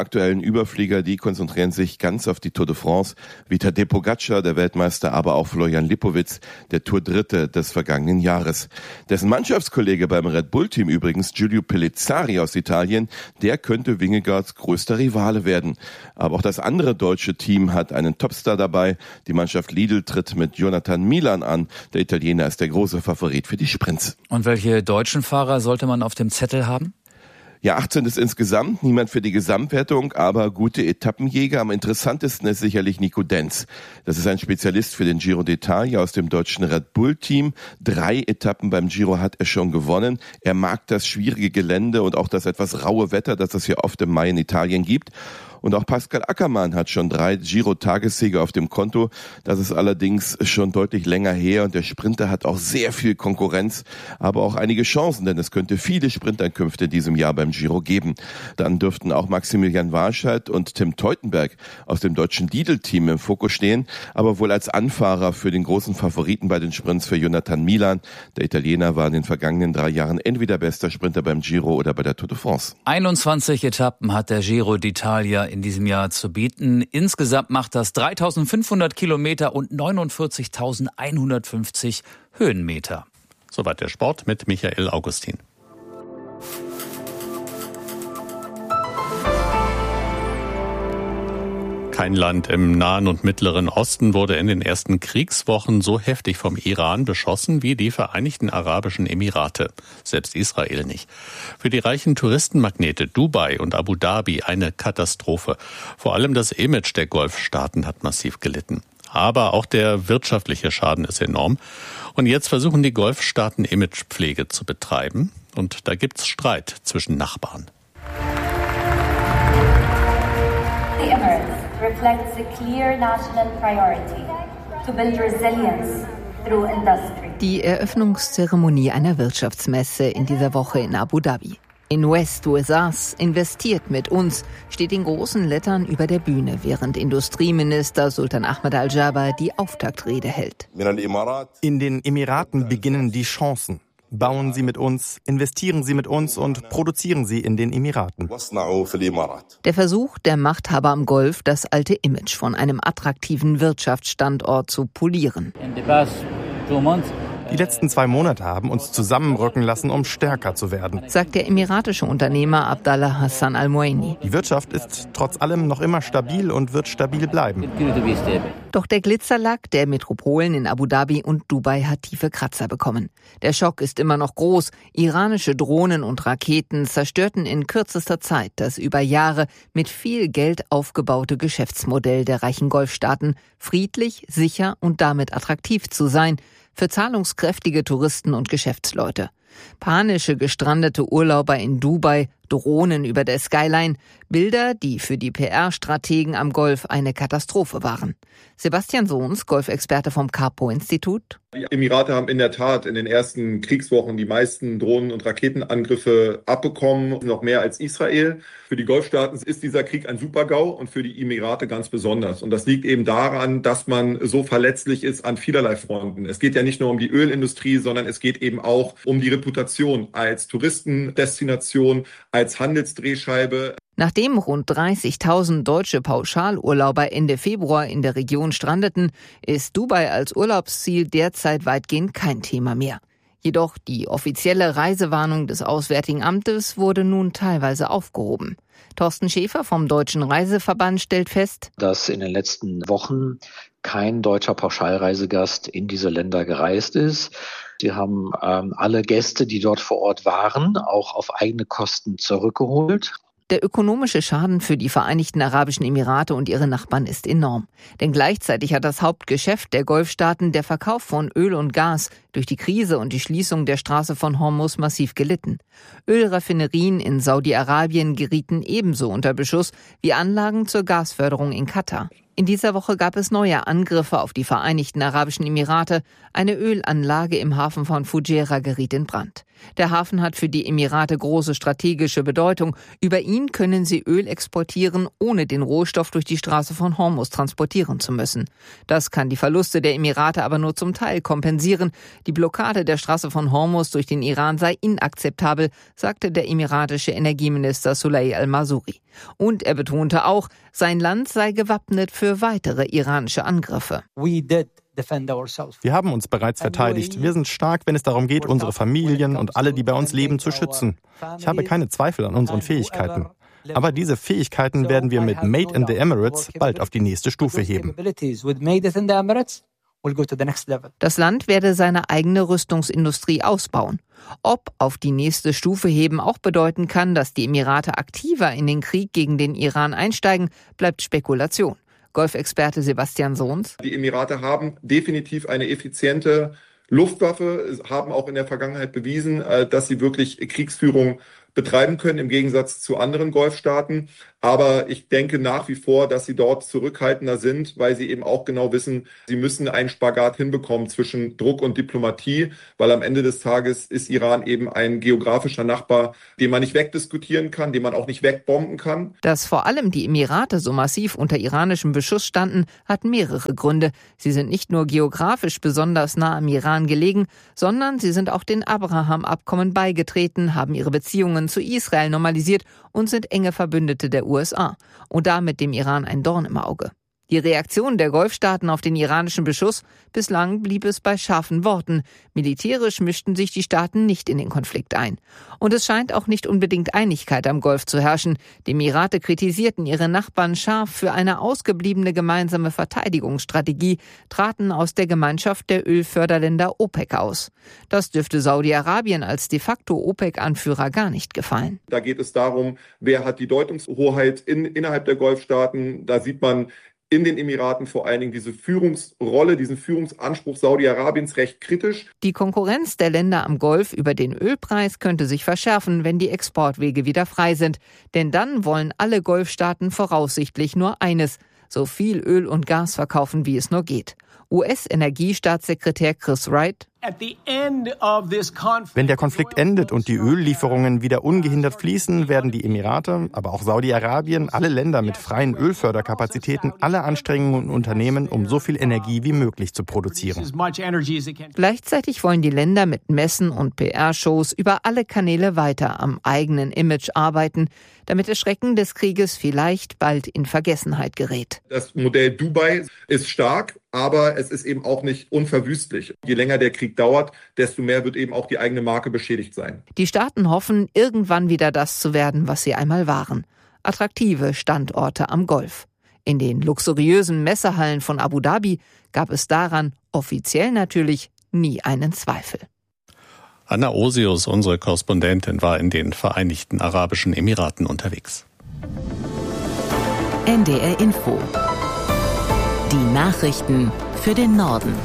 Überflieger, die konzentrieren sich ganz auf die Tour de France, wie Tadej Pogacar, der Weltmeister, aber auch Florian Lipowitz, der Tour-Dritte des vergangenen Jahres. Dessen Mannschaftskollege beim Red Bull-Team übrigens, Giulio Pellizzari aus Italien, der könnte Vingegaards größter Rivale werden. Aber auch das andere deutsche Team hat einen Topstar dabei. Die Mannschaft Lidl tritt mit Jonathan Milan an. Der Italiener ist der große Favorit für die Sprints. Und welche deutschen Fahrer sollte man auf dem Zettel haben? Ja, achtzehn ist insgesamt, niemand für die Gesamtwertung, aber gute Etappenjäger. Am interessantesten ist sicherlich Nico Denz. Das ist ein Spezialist für den Giro d'Italia aus dem deutschen Red Bull-Team. Drei Etappen beim Giro hat er schon gewonnen. Er mag das schwierige Gelände und auch das etwas raue Wetter, das es hier oft im Mai in Italien gibt. Und auch Pascal Ackermann hat schon drei Giro-Tagessiege auf dem Konto. Das ist allerdings schon deutlich länger her und der Sprinter hat auch sehr viel Konkurrenz, aber auch einige Chancen, denn es könnte viele Sprintankünfte in diesem Jahr beim Giro geben. Dann dürften auch Maximilian Warscheid und Tim Teutenberg aus dem deutschen Lidl-Team im Fokus stehen, aber wohl als Anfahrer für den großen Favoriten bei den Sprints für Jonathan Milan. Der Italiener war in den vergangenen drei Jahren entweder bester Sprinter beim Giro oder bei der Tour de France. einundzwanzig Etappen hat der Giro d'Italia in diesem Jahr zu bieten. Insgesamt macht das dreitausendfünfhundert Kilometer und neunundvierzigtausendeinhundertfünfzig Höhenmeter. Soweit der Sport mit Michael Augustin. Kein Land im Nahen und Mittleren Osten wurde in den ersten Kriegswochen so heftig vom Iran beschossen wie die Vereinigten Arabischen Emirate. Selbst Israel nicht. Für die reichen Touristenmagnete Dubai und Abu Dhabi eine Katastrophe. Vor allem das Image der Golfstaaten hat massiv gelitten. Aber auch der wirtschaftliche Schaden ist enorm. Und jetzt versuchen die Golfstaaten Imagepflege zu betreiben. Und da gibt's Streit zwischen Nachbarn. The Emirates reflects a clear national priority to build resilience through industry. Die Eröffnungszeremonie einer Wirtschaftsmesse in dieser Woche in Abu Dhabi. In West U S As investiert mit uns steht in großen Lettern über der Bühne, während Industrieminister Sultan Ahmed Al-Jaber die Auftaktrede hält. In den Emiraten beginnen die Chancen. Bauen Sie mit uns, investieren Sie mit uns und produzieren Sie in den Emiraten. Der Versuch der Machthaber am Golf, das alte Image von einem attraktiven Wirtschaftsstandort zu polieren. Die letzten zwei Monate haben uns zusammenrücken lassen, um stärker zu werden, sagt der emiratische Unternehmer Abdallah Hassan Al-Moaini. Die Wirtschaft ist trotz allem noch immer stabil und wird stabil bleiben. Doch der Glitzerlack der Metropolen in Abu Dhabi und Dubai hat tiefe Kratzer bekommen. Der Schock ist immer noch groß. Iranische Drohnen und Raketen zerstörten in kürzester Zeit das über Jahre mit viel Geld aufgebaute Geschäftsmodell der reichen Golfstaaten, friedlich, sicher und damit attraktiv zu sein für zahlungskräftige Touristen und Geschäftsleute. Panische gestrandete Urlauber in Dubai, Drohnen über der Skyline, Bilder, die für die P R-Strategen am Golf eine Katastrophe waren. Sebastian Sohns, Golfexperte vom Capo-Institut. Die Emirate haben in der Tat in den ersten Kriegswochen die meisten Drohnen- und Raketenangriffe abbekommen, noch mehr als Israel. Für die Golfstaaten ist dieser Krieg ein Super-GAU und für die Emirate ganz besonders. Und das liegt eben daran, dass man so verletzlich ist an vielerlei Fronten. Es geht ja nicht nur um die Ölindustrie, sondern es geht eben auch um die Reputation als Touristendestination, als Handelsdrehscheibe. Nachdem rund dreißigtausend deutsche Pauschalurlauber Ende Februar in der Region strandeten, ist Dubai als Urlaubsziel derzeit weitgehend kein Thema mehr. Jedoch die offizielle Reisewarnung des Auswärtigen Amtes wurde nun teilweise aufgehoben. Thorsten Schäfer vom Deutschen Reiseverband stellt fest, dass in den letzten Wochen kein deutscher Pauschalreisegast in diese Länder gereist ist. Sie haben ähm, alle Gäste, die dort vor Ort waren, auch auf eigene Kosten zurückgeholt. Der ökonomische Schaden für die Vereinigten Arabischen Emirate und ihre Nachbarn ist enorm. Denn gleichzeitig hat das Hauptgeschäft der Golfstaaten, der Verkauf von Öl und Gas, durch die Krise und die Schließung der Straße von Hormuz massiv gelitten. Ölraffinerien in Saudi-Arabien gerieten ebenso unter Beschuss wie Anlagen zur Gasförderung in Katar. In dieser Woche gab es neue Angriffe auf die Vereinigten Arabischen Emirate. Eine Ölanlage im Hafen von Fujairah geriet in Brand. Der Hafen hat für die Emirate große strategische Bedeutung. Über ihn können sie Öl exportieren, ohne den Rohstoff durch die Straße von Hormuz transportieren zu müssen. Das kann die Verluste der Emirate aber nur zum Teil kompensieren. Die Blockade der Straße von Hormuz durch den Iran sei inakzeptabel, sagte der emiratische Energieminister Sulay al-Masuri. Und er betonte auch, sein Land sei gewappnet für weitere iranische Angriffe. Wir haben uns bereits verteidigt. Wir sind stark, wenn es darum geht, unsere Familien und alle, die bei uns leben, zu schützen. Ich habe keine Zweifel an unseren Fähigkeiten. Aber diese Fähigkeiten werden wir mit Made in the Emirates bald auf die nächste Stufe heben. Das Land werde seine eigene Rüstungsindustrie ausbauen. Ob auf die nächste Stufe heben auch bedeuten kann, dass die Emirate aktiver in den Krieg gegen den Iran einsteigen, bleibt Spekulation. Golfexperte Sebastian Sohns. Die Emirate haben definitiv eine effiziente Luftwaffe, haben auch in der Vergangenheit bewiesen, dass sie wirklich Kriegsführung betreiben können, im Gegensatz zu anderen Golfstaaten. Aber ich denke nach wie vor, dass sie dort zurückhaltender sind, weil sie eben auch genau wissen, sie müssen einen Spagat hinbekommen zwischen Druck und Diplomatie, weil am Ende des Tages ist Iran eben ein geografischer Nachbar, den man nicht wegdiskutieren kann, den man auch nicht wegbomben kann. Dass vor allem die Emirate so massiv unter iranischem Beschuss standen, hat mehrere Gründe. Sie sind nicht nur geografisch besonders nah am Iran gelegen, sondern sie sind auch den Abraham-Abkommen beigetreten, haben ihre Beziehungen zu Israel normalisiert und sind enge Verbündete der U S A und damit dem Iran ein Dorn im Auge. Die Reaktion der Golfstaaten auf den iranischen Beschuss, bislang blieb es bei scharfen Worten. Militärisch mischten sich die Staaten nicht in den Konflikt ein. Und es scheint auch nicht unbedingt Einigkeit am Golf zu herrschen. Die Emirate kritisierten ihre Nachbarn scharf für eine ausgebliebene gemeinsame Verteidigungsstrategie, traten aus der Gemeinschaft der Ölförderländer OPEC aus. Das dürfte Saudi-Arabien als de facto OPEC-Anführer gar nicht gefallen. Da geht es darum, wer hat die Deutungshoheit in, innerhalb der Golfstaaten. Da sieht man in den Emiraten vor allen Dingen diese Führungsrolle, diesen Führungsanspruch Saudi-Arabiens recht kritisch. Die Konkurrenz der Länder am Golf über den Ölpreis könnte sich verschärfen, wenn die Exportwege wieder frei sind. Denn dann wollen alle Golfstaaten voraussichtlich nur eines: so viel Öl und Gas verkaufen, wie es nur geht. U S-Energiestaatssekretär Chris Wright: Wenn der Konflikt endet und die Öllieferungen wieder ungehindert fließen, werden die Emirate, aber auch Saudi-Arabien, alle Länder mit freien Ölförderkapazitäten, alle Anstrengungen unternehmen, um so viel Energie wie möglich zu produzieren. Gleichzeitig wollen die Länder mit Messen und P R-Shows über alle Kanäle weiter am eigenen Image arbeiten, damit das Schrecken des Krieges vielleicht bald in Vergessenheit gerät. Das Modell Dubai ist stark, aber es ist eben auch nicht unverwüstlich. Je länger der Krieg dauert, desto mehr wird eben auch die eigene Marke beschädigt sein. Die Staaten hoffen, irgendwann wieder das zu werden, was sie einmal waren: attraktive Standorte am Golf. In den luxuriösen Messehallen von Abu Dhabi gab es daran, offiziell natürlich, nie einen Zweifel. Anna Osius, unsere Korrespondentin, war in den Vereinigten Arabischen Emiraten unterwegs. N D R Info. Die Nachrichten für den Norden.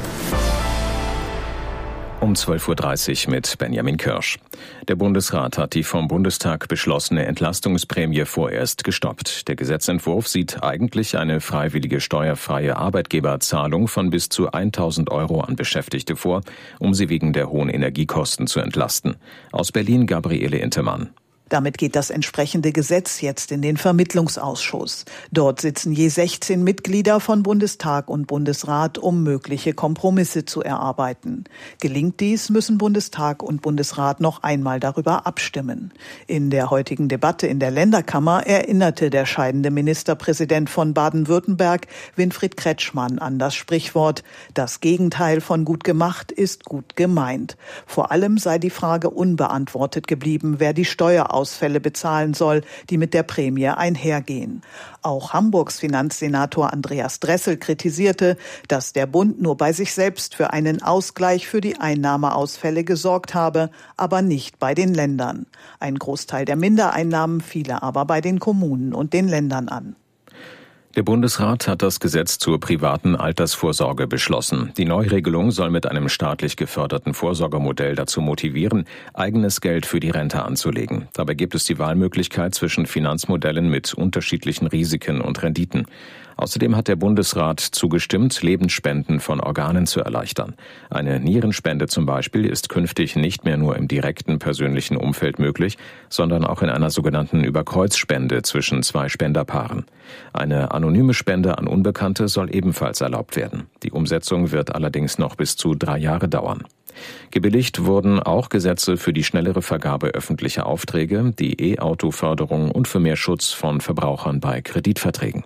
Um zwölf Uhr dreißig mit Benjamin Kirsch. Der Bundesrat hat die vom Bundestag beschlossene Entlastungsprämie vorerst gestoppt. Der Gesetzentwurf sieht eigentlich eine freiwillige steuerfreie Arbeitgeberzahlung von bis zu tausend Euro an Beschäftigte vor, um sie wegen der hohen Energiekosten zu entlasten. Aus Berlin Gabriele Intemann. Damit geht das entsprechende Gesetz jetzt in den Vermittlungsausschuss. Dort sitzen je sechzehn Mitglieder von Bundestag und Bundesrat, um mögliche Kompromisse zu erarbeiten. Gelingt dies, müssen Bundestag und Bundesrat noch einmal darüber abstimmen. In der heutigen Debatte in der Länderkammer erinnerte der scheidende Ministerpräsident von Baden-Württemberg, Winfried Kretschmann, an das Sprichwort: Das Gegenteil von gut gemacht ist gut gemeint. Vor allem sei die Frage unbeantwortet geblieben, wer die Steuerausfälle bezahlen soll, die mit der Prämie einhergehen. Auch Hamburgs Finanzsenator Andreas Dressel kritisierte, dass der Bund nur bei sich selbst für einen Ausgleich für die Einnahmeausfälle gesorgt habe, aber nicht bei den Ländern. Ein Großteil der Mindereinnahmen fiele aber bei den Kommunen und den Ländern an. Der Bundesrat hat das Gesetz zur privaten Altersvorsorge beschlossen. Die Neuregelung soll mit einem staatlich geförderten Vorsorgemodell dazu motivieren, eigenes Geld für die Rente anzulegen. Dabei gibt es die Wahlmöglichkeit zwischen Finanzmodellen mit unterschiedlichen Risiken und Renditen. Außerdem hat der Bundesrat zugestimmt, Lebensspenden von Organen zu erleichtern. Eine Nierenspende zum Beispiel ist künftig nicht mehr nur im direkten persönlichen Umfeld möglich, sondern auch in einer sogenannten Überkreuzspende zwischen zwei Spenderpaaren. Eine anonyme Spende an Unbekannte soll ebenfalls erlaubt werden. Die Umsetzung wird allerdings noch bis zu drei Jahre dauern. Gebilligt wurden auch Gesetze für die schnellere Vergabe öffentlicher Aufträge, die E-Auto-Förderung und für mehr Schutz von Verbrauchern bei Kreditverträgen.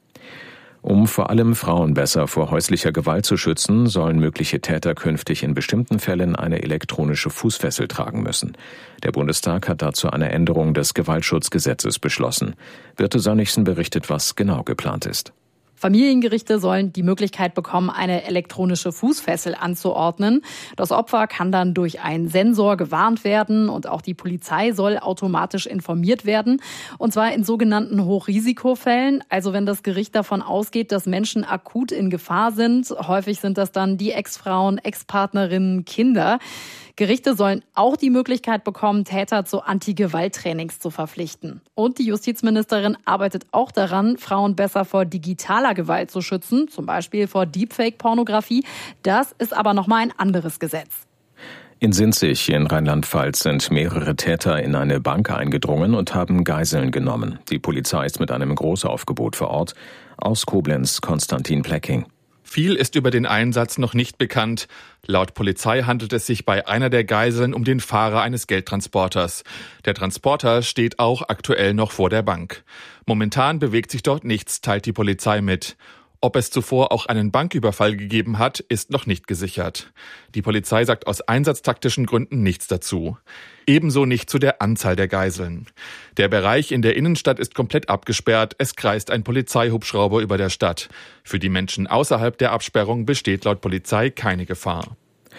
Um vor allem Frauen besser vor häuslicher Gewalt zu schützen, sollen mögliche Täter künftig in bestimmten Fällen eine elektronische Fußfessel tragen müssen. Der Bundestag hat dazu eine Änderung des Gewaltschutzgesetzes beschlossen. Birte Sönnigsen berichtet, was genau geplant ist. Familiengerichte sollen die Möglichkeit bekommen, eine elektronische Fußfessel anzuordnen. Das Opfer kann dann durch einen Sensor gewarnt werden und auch die Polizei soll automatisch informiert werden. Und zwar in sogenannten Hochrisikofällen, also wenn das Gericht davon ausgeht, dass Menschen akut in Gefahr sind. Häufig sind das dann die Ex-Frauen, Ex-Partnerinnen, Kinder. Gerichte sollen auch die Möglichkeit bekommen, Täter zu Anti-Gewalt-Trainings zu verpflichten. Und die Justizministerin arbeitet auch daran, Frauen besser vor digitaler Gewalt zu schützen, zum Beispiel vor Deepfake-Pornografie. Das ist aber nochmal ein anderes Gesetz. In Sinzig in Rheinland-Pfalz sind mehrere Täter in eine Bank eingedrungen und haben Geiseln genommen. Die Polizei ist mit einem Großaufgebot vor Ort. Aus Koblenz Konstantin Plecking. Viel ist über den Einsatz noch nicht bekannt. Laut Polizei handelt es sich bei einer der Geiseln um den Fahrer eines Geldtransporters. Der Transporter steht auch aktuell noch vor der Bank. Momentan bewegt sich dort nichts, teilt die Polizei mit. Ob es zuvor auch einen Banküberfall gegeben hat, ist noch nicht gesichert. Die Polizei sagt aus einsatztaktischen Gründen nichts dazu. Ebenso nicht zu der Anzahl der Geiseln. Der Bereich in der Innenstadt ist komplett abgesperrt. Es kreist ein Polizeihubschrauber über der Stadt. Für die Menschen außerhalb der Absperrung besteht laut Polizei keine Gefahr.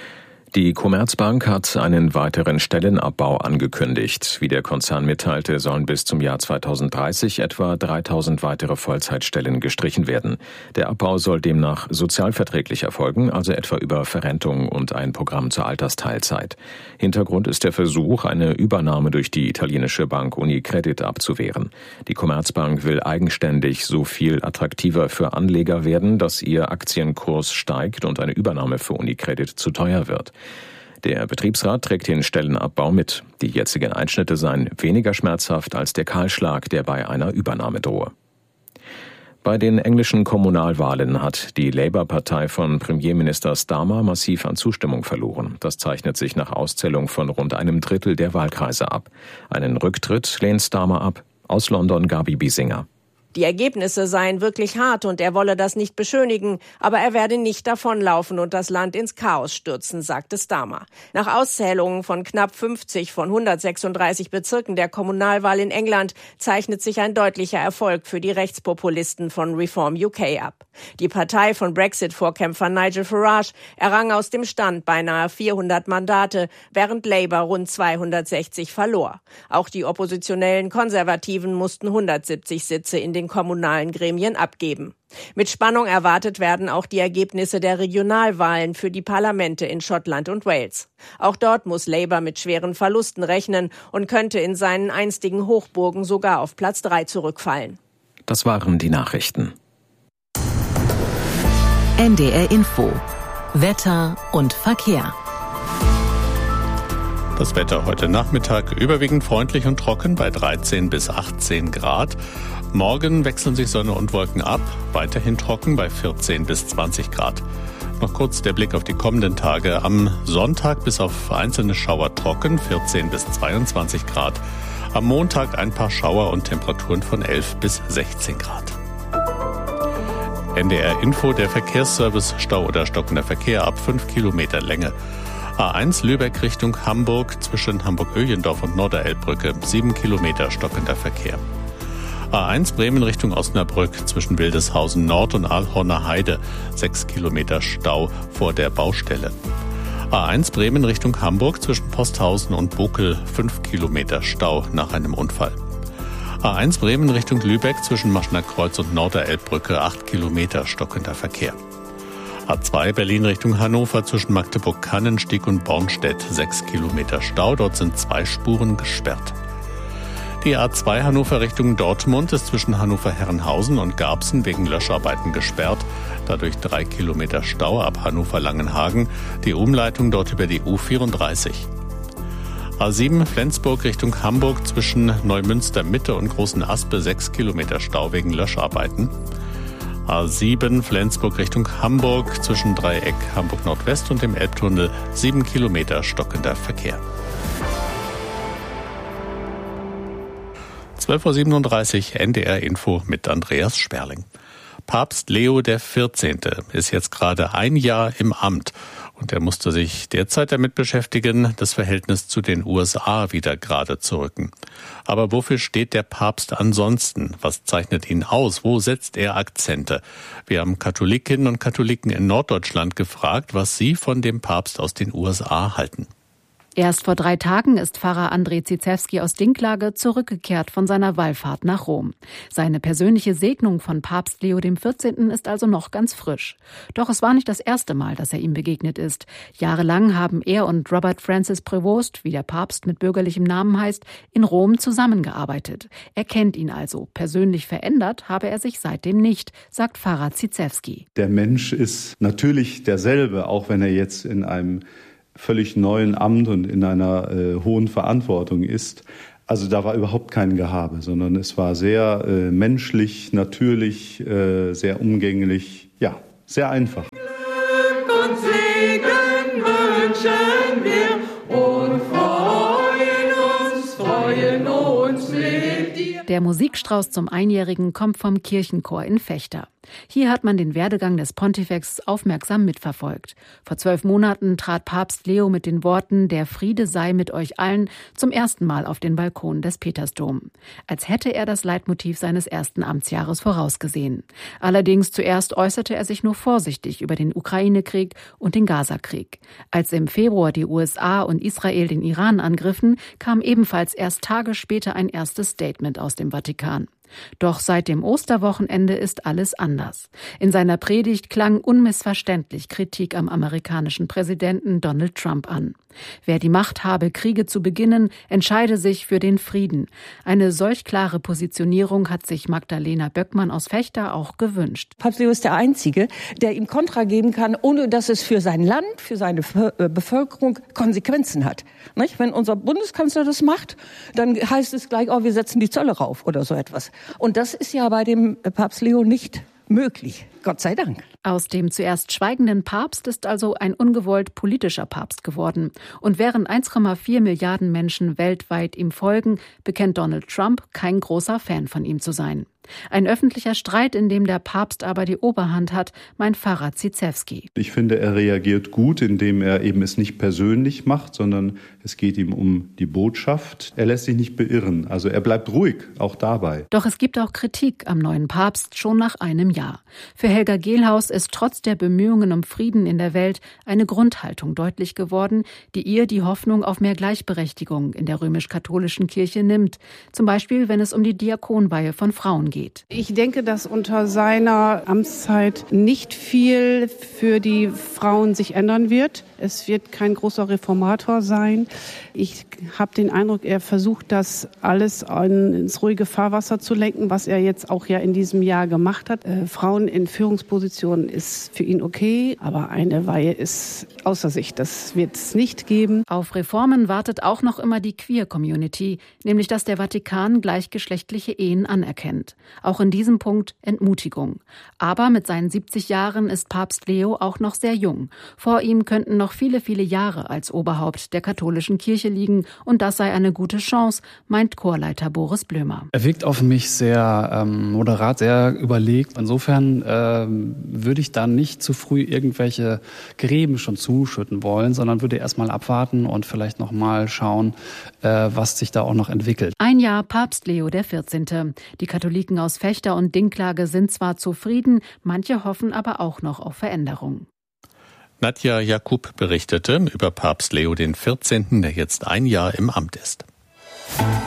Die Commerzbank hat einen weiteren Stellenabbau angekündigt. Wie der Konzern mitteilte, sollen bis zum Jahr zweitausenddreißig etwa dreitausend weitere Vollzeitstellen gestrichen werden. Der Abbau soll demnach sozialverträglich erfolgen, also etwa über Verrentung und ein Programm zur Altersteilzeit. Hintergrund ist der Versuch, eine Übernahme durch die italienische Bank Unicredit abzuwehren. Die Commerzbank will eigenständig so viel attraktiver für Anleger werden, dass ihr Aktienkurs steigt und eine Übernahme für Unicredit zu teuer wird. Der Betriebsrat trägt den Stellenabbau mit. Die jetzigen Einschnitte seien weniger schmerzhaft als der Kahlschlag, der bei einer Übernahme drohe. Bei den englischen Kommunalwahlen hat die Labour-Partei von Premierminister Starmer massiv an Zustimmung verloren. Das zeichnet sich nach Auszählung von rund einem Drittel der Wahlkreise ab. Einen Rücktritt lehnt Starmer ab. Aus London Gabi Biesinger. Die Ergebnisse seien wirklich hart und er wolle das nicht beschönigen, aber er werde nicht davonlaufen und das Land ins Chaos stürzen, sagte Starmer. Nach Auszählungen von knapp fünfzig von hundertsechsunddreißig Bezirken der Kommunalwahl in England zeichnet sich ein deutlicher Erfolg für die Rechtspopulisten von Reform U K ab. Die Partei von Brexit-Vorkämpfer Nigel Farage errang aus dem Stand beinahe vierhundert Mandate, während Labour rund zweihundertsechzig verlor. Auch die oppositionellen Konservativen mussten hundertsiebzig Sitze in den kommunalen Gremien abgeben. Mit Spannung erwartet werden auch die Ergebnisse der Regionalwahlen für die Parlamente in Schottland und Wales. Auch dort muss Labour mit schweren Verlusten rechnen und könnte in seinen einstigen Hochburgen sogar auf Platz drei zurückfallen. Das waren die Nachrichten. N D R Info. Wetter und Verkehr. Das Wetter heute Nachmittag überwiegend freundlich und trocken bei dreizehn bis achtzehn Grad. Morgen wechseln sich Sonne und Wolken ab, weiterhin trocken bei vierzehn bis zwanzig Grad. Noch kurz der Blick auf die kommenden Tage. Am Sonntag bis auf einzelne Schauer trocken, vierzehn bis zweiundzwanzig Grad. Am Montag ein paar Schauer und Temperaturen von elf bis sechzehn Grad. N D R Info, der Verkehrsservice, Stau oder stockender Verkehr ab fünf Kilometer Länge. A eins Lübeck Richtung Hamburg zwischen Hamburg-Öhlendorf und Norderelbbrücke, sieben Kilometer stockender Verkehr. A eins Bremen Richtung Osnabrück zwischen Wildeshausen Nord und Aalhorner Heide, sechs Kilometer Stau vor der Baustelle. A eins Bremen Richtung Hamburg zwischen Posthausen und Bokel, fünf Kilometer Stau nach einem Unfall. A eins Bremen Richtung Lübeck zwischen Maschner Kreuz und Norderelbbrücke, acht Kilometer stockender Verkehr. A zwei Berlin Richtung Hannover zwischen Magdeburg-Kannenstieg und Bornstedt, sechs Kilometer Stau, dort sind zwei Spuren gesperrt. Die A zwei Hannover Richtung Dortmund ist zwischen Hannover-Herrenhausen und Garbsen wegen Löscharbeiten gesperrt. Dadurch drei Kilometer Stau ab Hannover-Langenhagen. Die Umleitung dort über die U vierunddreißig. A sieben Flensburg Richtung Hamburg zwischen Neumünster Mitte und Großen Aspe sechs Kilometer Stau wegen Löscharbeiten. A sieben Flensburg Richtung Hamburg zwischen Dreieck Hamburg Nordwest und dem Elbtunnel sieben Kilometer stockender Verkehr. zwölf Uhr siebenunddreißig N D R Info mit Andreas Sperling. Papst Leo der vierzehnte ist jetzt gerade ein Jahr im Amt und er musste sich derzeit damit beschäftigen, das Verhältnis zu den U S A wieder gerade zu rücken. Aber wofür steht der Papst ansonsten? Was zeichnet ihn aus? Wo setzt er Akzente? Wir haben Katholikinnen und Katholiken in Norddeutschland gefragt, was sie von dem Papst aus den U S A halten. Erst vor drei Tagen ist Pfarrer André Ziszewski aus Dinklage zurückgekehrt von seiner Wallfahrt nach Rom. Seine persönliche Segnung von Papst Leo der vierzehnte ist also noch ganz frisch. Doch es war nicht das erste Mal, dass er ihm begegnet ist. Jahrelang haben er und Robert Francis Prevost, wie der Papst mit bürgerlichem Namen heißt, in Rom zusammengearbeitet. Er kennt ihn also. Persönlich verändert habe er sich seitdem nicht, sagt Pfarrer Ziszewski. Der Mensch ist natürlich derselbe, auch wenn er jetzt in einem völlig neuen Amt und in einer äh, hohen Verantwortung ist. Also da war überhaupt kein Gehabe, sondern es war sehr äh, menschlich, natürlich, äh, sehr umgänglich, ja, sehr einfach. Glück und Segen wünschen wir und freuen uns, freuen uns mit dir. Der Musikstrauß zum Einjährigen kommt vom Kirchenchor in Vechta. Hier hat man den Werdegang des Pontifex aufmerksam mitverfolgt. Vor zwölf Monaten trat Papst Leo mit den Worten »Der Friede sei mit euch allen« zum ersten Mal auf den Balkon des Petersdom. Als hätte er das Leitmotiv seines ersten Amtsjahres vorausgesehen. Allerdings zuerst äußerte er sich nur vorsichtig über den Ukraine-Krieg und den Gaza-Krieg. Als im Februar die U S A und Israel den Iran angriffen, kam ebenfalls erst Tage später ein erstes Statement aus dem Vatikan. Doch seit dem Osterwochenende ist alles anders. In seiner Predigt klang unmissverständlich Kritik am amerikanischen Präsidenten Donald Trump an. Wer die Macht habe, Kriege zu beginnen, entscheide sich für den Frieden. Eine solch klare Positionierung hat sich Magdalena Böckmann aus Vechta auch gewünscht. Papst Leo ist der Einzige, der ihm Kontra geben kann, ohne dass es für sein Land, für seine Bevölkerung Konsequenzen hat. Nicht? Wenn unser Bundeskanzler das macht, dann heißt es gleich, oh, wir setzen die Zölle rauf oder so etwas. Und das ist ja bei dem Papst Leo nicht möglich. Gott sei Dank. Aus dem zuerst schweigenden Papst ist also ein ungewollt politischer Papst geworden. Und während eins Komma vier Milliarden Menschen weltweit ihm folgen, bekennt Donald Trump, kein großer Fan von ihm zu sein. Ein öffentlicher Streit, in dem der Papst aber die Oberhand hat, meint Pfarrer Ziszewski. Ich finde, er reagiert gut, indem er eben es nicht persönlich macht, sondern es geht ihm um die Botschaft. Er lässt sich nicht beirren, also er bleibt ruhig, auch dabei. Doch es gibt auch Kritik am neuen Papst schon nach einem Jahr. Für Helga Gehlhaus ist trotz der Bemühungen um Frieden in der Welt eine Grundhaltung deutlich geworden, die ihr die Hoffnung auf mehr Gleichberechtigung in der römisch-katholischen Kirche nimmt. Zum Beispiel, wenn es um die Diakonweihe von Frauen geht. Ich denke, dass unter seiner Amtszeit nicht viel für die Frauen sich ändern wird. Es wird kein großer Reformator sein. Ich habe den Eindruck, er versucht, das alles ins ruhige Fahrwasser zu lenken, was er jetzt auch ja in diesem Jahr gemacht hat. Äh, Frauen in Führungspositionen ist für ihn okay, aber eine Weihe ist außer sich. Das wird es nicht geben. Auf Reformen wartet auch noch immer die Queer-Community, nämlich dass der Vatikan gleichgeschlechtliche Ehen anerkennt. Auch in diesem Punkt Entmutigung. Aber mit seinen siebzig Jahren ist Papst Leo auch noch sehr jung. Vor ihm könnten noch viele, viele Jahre als Oberhaupt der katholischen Kirche liegen und das sei eine gute Chance, meint Chorleiter Boris Blömer. Er wirkt auf mich sehr ähm, moderat, sehr überlegt. Insofern ähm, würde ich da nicht zu früh irgendwelche Gräben schon zuschütten wollen, sondern würde erstmal abwarten und vielleicht noch mal schauen, äh, was sich da auch noch entwickelt. Ein Jahr Papst Leo der vierzehnte. Die Katholiken aus Vechta und Dinklage sind zwar zufrieden, manche hoffen aber auch noch auf Veränderung. Nadja Jakub berichtete über Papst Leo der vierzehnte, der jetzt ein Jahr im Amt ist.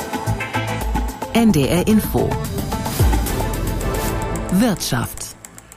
N D R Info Wirtschaft.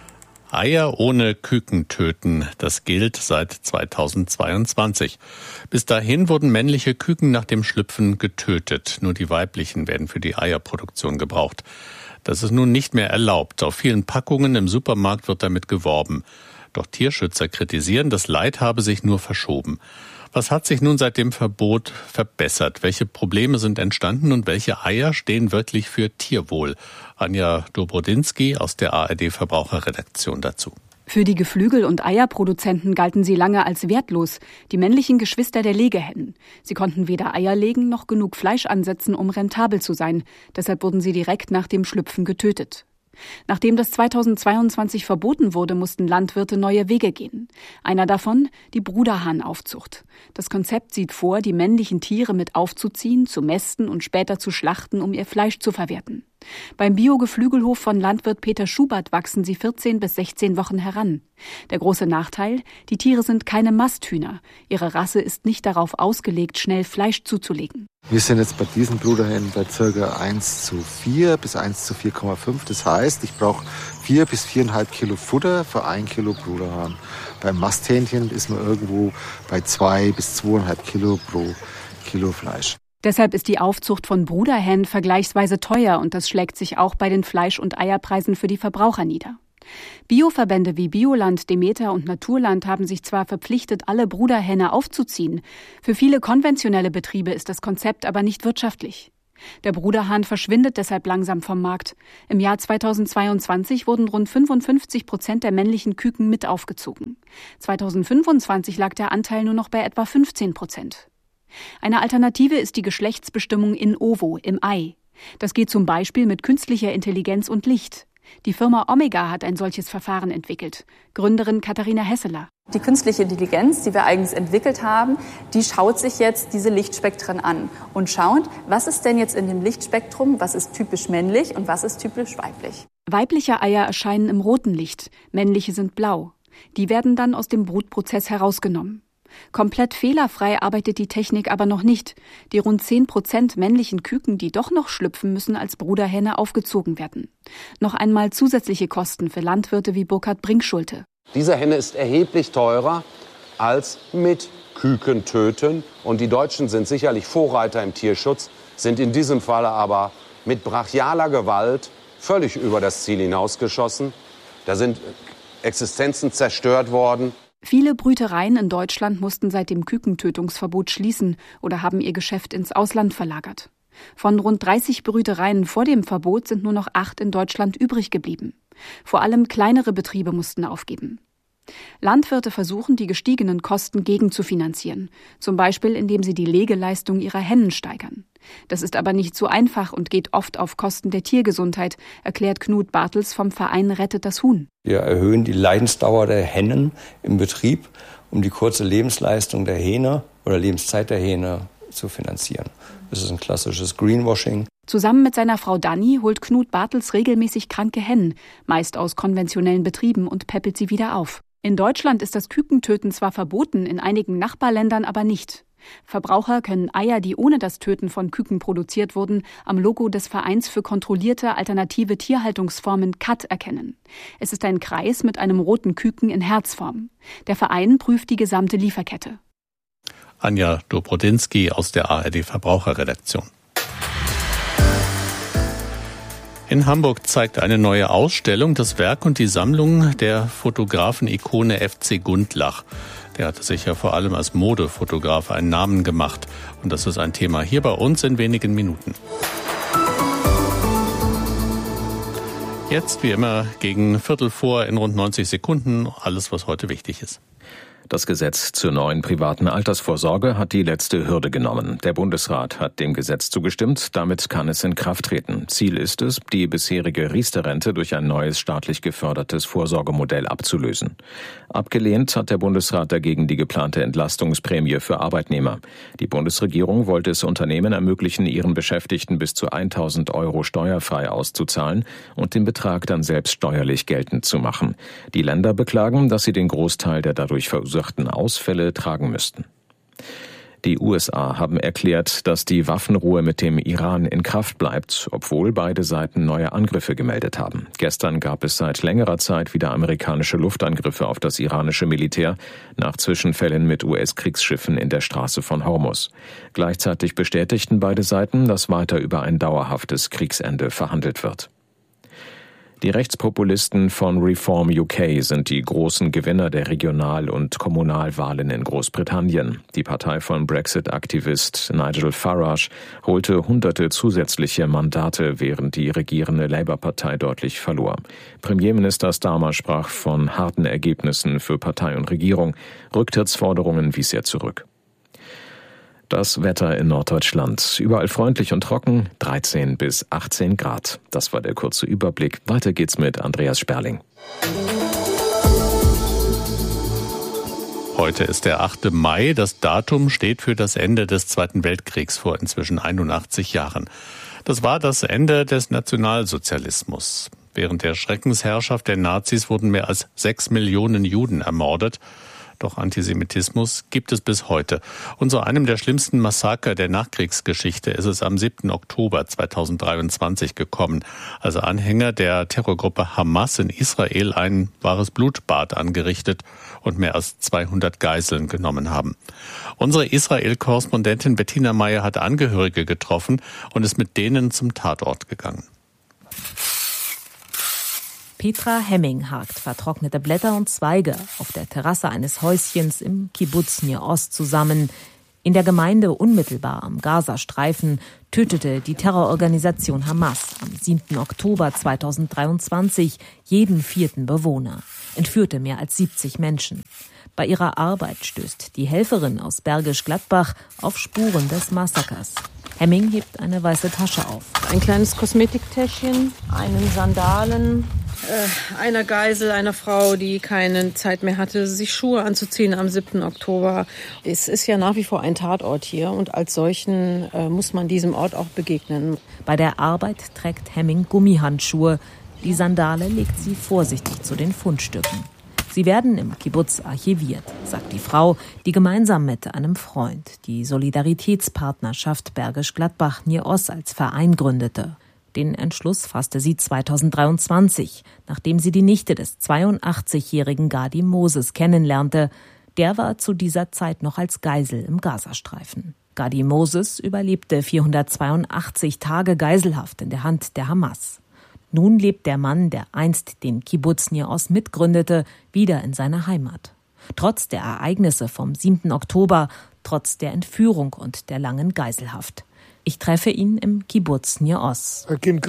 Eier ohne Küken töten, das gilt seit zweitausendzweiundzwanzig. Bis dahin wurden männliche Küken nach dem Schlüpfen getötet. Nur die weiblichen werden für die Eierproduktion gebraucht. Das ist nun nicht mehr erlaubt. Auf vielen Packungen im Supermarkt wird damit geworben. Doch Tierschützer kritisieren, das Leid habe sich nur verschoben. Was hat sich nun seit dem Verbot verbessert? Welche Probleme sind entstanden und welche Eier stehen wirklich für Tierwohl? Anja Dobrodinsky aus der A R D-Verbraucherredaktion dazu. Für die Geflügel- und Eierproduzenten galten sie lange als wertlos, die männlichen Geschwister der Legehennen. Sie konnten weder Eier legen noch genug Fleisch ansetzen, um rentabel zu sein. Deshalb wurden sie direkt nach dem Schlüpfen getötet. Nachdem das zweitausendzweiundzwanzig verboten wurde, mussten Landwirte neue Wege gehen. Einer davon die Bruderhahnaufzucht. Das Konzept sieht vor, die männlichen Tiere mit aufzuziehen, zu mästen und später zu schlachten, um ihr Fleisch zu verwerten. Beim Bio-Geflügelhof von Landwirt Peter Schubert wachsen sie vierzehn bis sechzehn Wochen heran. Der große Nachteil, die Tiere sind keine Masthühner. Ihre Rasse ist nicht darauf ausgelegt, schnell Fleisch zuzulegen. Wir sind jetzt bei diesen Bruderhennen bei ca. eins zu vier bis eins zu vier Komma fünf. Das heißt, ich brauche vier bis viereinhalb Kilo Futter für ein Kilo Bruderhahn. Beim Masthähnchen ist man irgendwo bei zwei bis zweieinhalb Kilo pro Kilo Fleisch. Deshalb ist die Aufzucht von Bruderhennen vergleichsweise teuer und das schlägt sich auch bei den Fleisch- und Eierpreisen für die Verbraucher nieder. Bioverbände wie Bioland, Demeter und Naturland haben sich zwar verpflichtet, alle Bruderhenne aufzuziehen. Für viele konventionelle Betriebe ist das Konzept aber nicht wirtschaftlich. Der Bruderhahn verschwindet deshalb langsam vom Markt. Im Jahr zweitausendzweiundzwanzig wurden rund fünfundfünfzig Prozent der männlichen Küken mit aufgezogen. zweitausendfünfundzwanzig lag der Anteil nur noch bei etwa fünfzehn Prozent. Eine Alternative ist die Geschlechtsbestimmung in ovo, im Ei. Das geht zum Beispiel mit künstlicher Intelligenz und Licht. Die Firma Omega hat ein solches Verfahren entwickelt. Gründerin Katharina Hesseler. Die künstliche Intelligenz, die wir eigens entwickelt haben, die schaut sich jetzt diese Lichtspektren an und schaut, was ist denn jetzt in dem Lichtspektrum, was ist typisch männlich und was ist typisch weiblich. Weibliche Eier erscheinen im roten Licht, männliche sind blau. Die werden dann aus dem Brutprozess herausgenommen. Komplett fehlerfrei arbeitet die Technik aber noch nicht. Die rund zehn Prozent männlichen Küken, die doch noch schlüpfen, müssen als Bruderhenne aufgezogen werden. Noch einmal zusätzliche Kosten für Landwirte wie Burkhard Brinkschulte. Diese Henne ist erheblich teurer als mit Küken töten. Und die Deutschen sind sicherlich Vorreiter im Tierschutz, sind in diesem Falle aber mit brachialer Gewalt völlig über das Ziel hinausgeschossen. Da sind Existenzen zerstört worden. Viele Brütereien in Deutschland mussten seit dem Kükentötungsverbot schließen oder haben ihr Geschäft ins Ausland verlagert. Von rund dreißig Brütereien vor dem Verbot sind nur noch acht in Deutschland übrig geblieben. Vor allem kleinere Betriebe mussten aufgeben. Landwirte versuchen, die gestiegenen Kosten gegenzufinanzieren, zum Beispiel indem sie die Legeleistung ihrer Hennen steigern. Das ist aber nicht so einfach und geht oft auf Kosten der Tiergesundheit, erklärt Knut Bartels vom Verein Rettet das Huhn. Wir erhöhen die Leidensdauer der Hennen im Betrieb, um die kurze Lebensleistung der Hähne oder Lebenszeit der Hähne zu finanzieren. Das ist ein klassisches Greenwashing. Zusammen mit seiner Frau Dani holt Knut Bartels regelmäßig kranke Hennen, meist aus konventionellen Betrieben, und päppelt sie wieder auf. In Deutschland ist das Kükentöten zwar verboten, in einigen Nachbarländern aber nicht. Verbraucher können Eier, die ohne das Töten von Küken produziert wurden, am Logo des Vereins für kontrollierte alternative Tierhaltungsformen C A T erkennen. Es ist ein Kreis mit einem roten Küken in Herzform. Der Verein prüft die gesamte Lieferkette. Anja Dobrodinsky aus der A R D Verbraucherredaktion. In Hamburg zeigt eine neue Ausstellung das Werk und die Sammlung der Fotografen-Ikone F C Gundlach. Der hatte sich ja vor allem als Modefotograf einen Namen gemacht. Und das ist ein Thema hier bei uns in wenigen Minuten. Jetzt wie immer gegen Viertel vor in rund neunzig Sekunden alles, was heute wichtig ist. Das Gesetz zur neuen privaten Altersvorsorge hat die letzte Hürde genommen. Der Bundesrat hat dem Gesetz zugestimmt, damit kann es in Kraft treten. Ziel ist es, die bisherige Riester-Rente durch ein neues staatlich gefördertes Vorsorgemodell abzulösen. Abgelehnt hat der Bundesrat dagegen die geplante Entlastungsprämie für Arbeitnehmer. Die Bundesregierung wollte es Unternehmen ermöglichen, ihren Beschäftigten bis zu tausend Euro steuerfrei auszuzahlen und den Betrag dann selbst steuerlich geltend zu machen. Die Länder beklagen, dass sie den Großteil der dadurch verursachten Ausfälle tragen müssten. Die U S A haben erklärt, dass die Waffenruhe mit dem Iran in Kraft bleibt, obwohl beide Seiten neue Angriffe gemeldet haben. Gestern gab es seit längerer Zeit wieder amerikanische Luftangriffe auf das iranische Militär nach Zwischenfällen mit U S-Kriegsschiffen in der Straße von Hormuz. Gleichzeitig bestätigten beide Seiten, dass weiter über ein dauerhaftes Kriegsende verhandelt wird. Die Rechtspopulisten von Reform U K sind die großen Gewinner der Regional- und Kommunalwahlen in Großbritannien. Die Partei von Brexit-Aktivist Nigel Farage holte hunderte zusätzliche Mandate, während die regierende Labour-Partei deutlich verlor. Premierminister Starmer sprach von harten Ergebnissen für Partei und Regierung. Rücktrittsforderungen wies er zurück. Das Wetter in Norddeutschland. Überall freundlich und trocken, dreizehn bis achtzehn Grad. Das war der kurze Überblick. Weiter geht's mit Andreas Sperling. Heute ist der achte Mai. Das Datum steht für das Ende des Zweiten Weltkriegs vor inzwischen einundachtzig Jahren. Das war das Ende des Nationalsozialismus. Während der Schreckensherrschaft der Nazis wurden mehr als sechs Millionen Juden ermordet. Doch Antisemitismus gibt es bis heute. Und zu einem der schlimmsten Massaker der Nachkriegsgeschichte ist es am siebten Oktober zweitausenddreiundzwanzig gekommen, als Anhänger der Terrorgruppe Hamas in Israel ein wahres Blutbad angerichtet und mehr als zweihundert Geiseln genommen haben. Unsere Israel-Korrespondentin Bettina Meyer hat Angehörige getroffen und ist mit denen zum Tatort gegangen. Petra Hemming hakt vertrocknete Blätter und Zweige auf der Terrasse eines Häuschens im Kibbuz Nir Oz zusammen. In der Gemeinde unmittelbar am Gazastreifen tötete die Terrororganisation Hamas am siebten Oktober zweitausenddreiundzwanzig jeden vierten Bewohner, entführte mehr als siebzig Menschen. Bei ihrer Arbeit stößt die Helferin aus Bergisch Gladbach auf Spuren des Massakers. Hemming hebt eine weiße Tasche auf. Ein kleines Kosmetiktäschchen, einen Sandalen, äh, einer Geisel, einer Frau, die keine Zeit mehr hatte, sich Schuhe anzuziehen am siebten Oktober. Es ist ja nach wie vor ein Tatort hier und als solchen äh, muss man diesem Ort auch begegnen. Bei der Arbeit trägt Hemming Gummihandschuhe. Die Sandale legt sie vorsichtig zu den Fundstücken. Sie werden im Kibbuz archiviert, sagt die Frau, die gemeinsam mit einem Freund die Solidaritätspartnerschaft Bergisch Gladbach Nir Oz als Verein gründete. Den Entschluss fasste sie zweitausenddreiundzwanzig, nachdem sie die Nichte des zweiundachtzigjährigen Gadi Moses kennenlernte. Der war zu dieser Zeit noch als Geisel im Gazastreifen. Gadi Moses überlebte vierhundertzweiundachtzig Tage Geiselhaft in der Hand der Hamas. Nun lebt der Mann, der einst den Kibbuz Nir Oz mitgründete, wieder in seiner Heimat. Trotz der Ereignisse vom siebten Oktober, trotz der Entführung und der langen Geiselhaft. Ich treffe ihn im Kibbuz Nir Oz.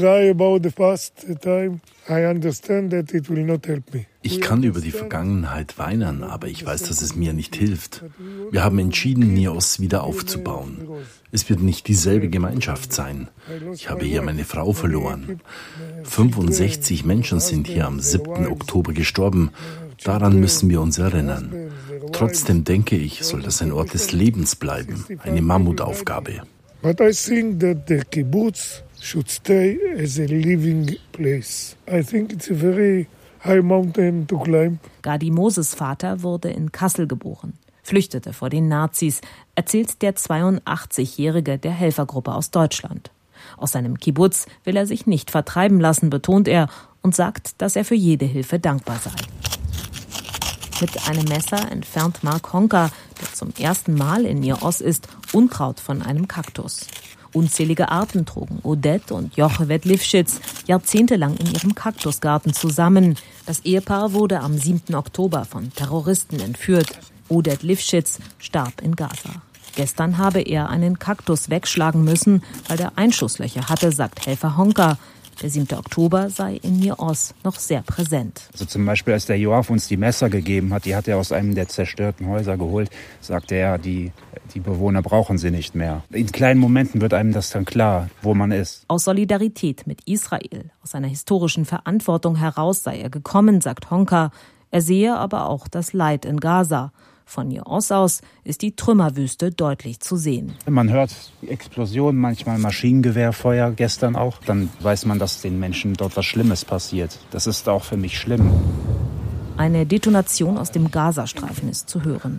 Ich kann über die Vergangenheit weinen, aber ich weiß, dass es mir nicht hilft. Wir haben entschieden, Nir Oz wieder aufzubauen. Es wird nicht dieselbe Gemeinschaft sein. Ich habe hier meine Frau verloren. fünfundsechzig Menschen sind hier am siebten Oktober gestorben. Daran müssen wir uns erinnern. Trotzdem denke ich, soll das ein Ort des Lebens bleiben, eine Mammutaufgabe. But I think that the kibbutz should stay as a living place. I think it's a very high mountain to climb. Gadi Moses' Vater wurde in Kassel geboren, flüchtete vor den Nazis, erzählt der zweiundachtzigjährige der Helfergruppe aus Deutschland. Aus seinem Kibbuz will er sich nicht vertreiben lassen, betont er und sagt, dass er für jede Hilfe dankbar sei. Mit einem Messer entfernt Mark Honka, der zum ersten Mal in Nir Oz ist, Unkraut von einem Kaktus. Unzählige Arten trugen Odette und Jochebed Lifschitz jahrzehntelang in ihrem Kaktusgarten zusammen. Das Ehepaar wurde am siebten Oktober von Terroristen entführt. Odette Lifschitz starb in Gaza. Gestern habe er einen Kaktus wegschlagen müssen, weil er Einschusslöcher hatte, sagt Helfer Honka. Der siebte Oktober sei in Nir Oz noch sehr präsent. Also zum Beispiel, als der Joaf uns die Messer gegeben hat, die hat er aus einem der zerstörten Häuser geholt, sagte er, die, die Bewohner brauchen sie nicht mehr. In kleinen Momenten wird einem das dann klar, wo man ist. Aus Solidarität mit Israel, aus seiner historischen Verantwortung heraus sei er gekommen, sagt Honka. Er sehe aber auch das Leid in Gaza. Von Nir Oz aus ist die Trümmerwüste deutlich zu sehen. Man hört Explosionen, manchmal Maschinengewehrfeuer, gestern auch. Dann weiß man, dass den Menschen dort was Schlimmes passiert. Das ist auch für mich schlimm. Eine Detonation aus dem Gazastreifen ist zu hören.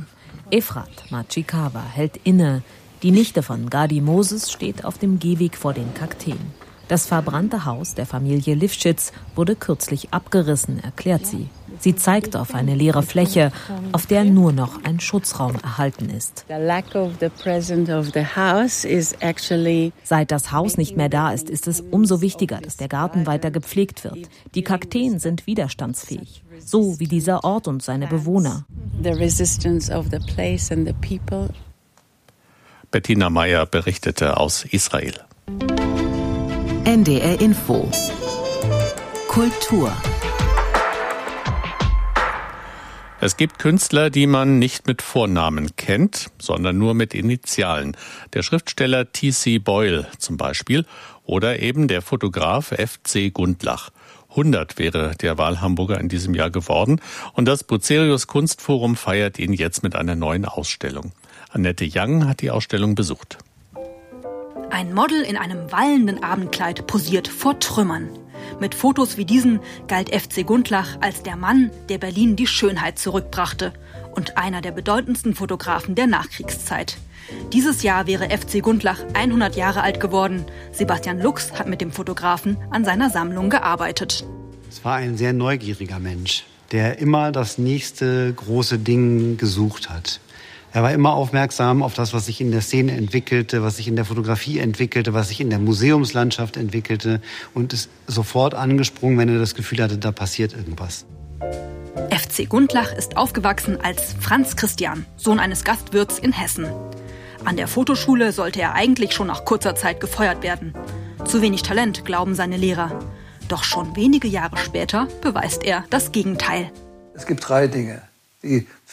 Efrat Machikawa hält inne. Die Nichte von Gadi Moses steht auf dem Gehweg vor den Kakteen. Das verbrannte Haus der Familie Lifschitz wurde kürzlich abgerissen, erklärt sie. Sie zeigt auf eine leere Fläche, auf der nur noch ein Schutzraum erhalten ist. Seit das Haus nicht mehr da ist, ist es umso wichtiger, dass der Garten weiter gepflegt wird. Die Kakteen sind widerstandsfähig, so wie dieser Ort und seine Bewohner. Bettina Meyer berichtete aus Israel. N D R Info Kultur. Es gibt Künstler, die man nicht mit Vornamen kennt, sondern nur mit Initialen. Der Schriftsteller T C Boyle zum Beispiel oder eben der Fotograf F C Gundlach. hundert wäre der Wahlhamburger in diesem Jahr geworden und das Bucerius Kunstforum feiert ihn jetzt mit einer neuen Ausstellung. Annette Young hat die Ausstellung besucht. Ein Model in einem wallenden Abendkleid posiert vor Trümmern. Mit Fotos wie diesen galt F C Gundlach als der Mann, der Berlin die Schönheit zurückbrachte und einer der bedeutendsten Fotografen der Nachkriegszeit. Dieses Jahr wäre F C Gundlach hundert Jahre alt geworden. Sebastian Lux hat mit dem Fotografen an seiner Sammlung gearbeitet. Es war ein sehr neugieriger Mensch, der immer das nächste große Ding gesucht hat. Er war immer aufmerksam auf das, was sich in der Szene entwickelte, was sich in der Fotografie entwickelte, was sich in der Museumslandschaft entwickelte und ist sofort angesprungen, wenn er das Gefühl hatte, da passiert irgendwas. F C Gundlach ist aufgewachsen als Franz Christian, Sohn eines Gastwirts in Hessen. An der Fotoschule sollte er eigentlich schon nach kurzer Zeit gefeuert werden. Zu wenig Talent, glauben seine Lehrer. Doch schon wenige Jahre später beweist er das Gegenteil. Es gibt drei Dinge, die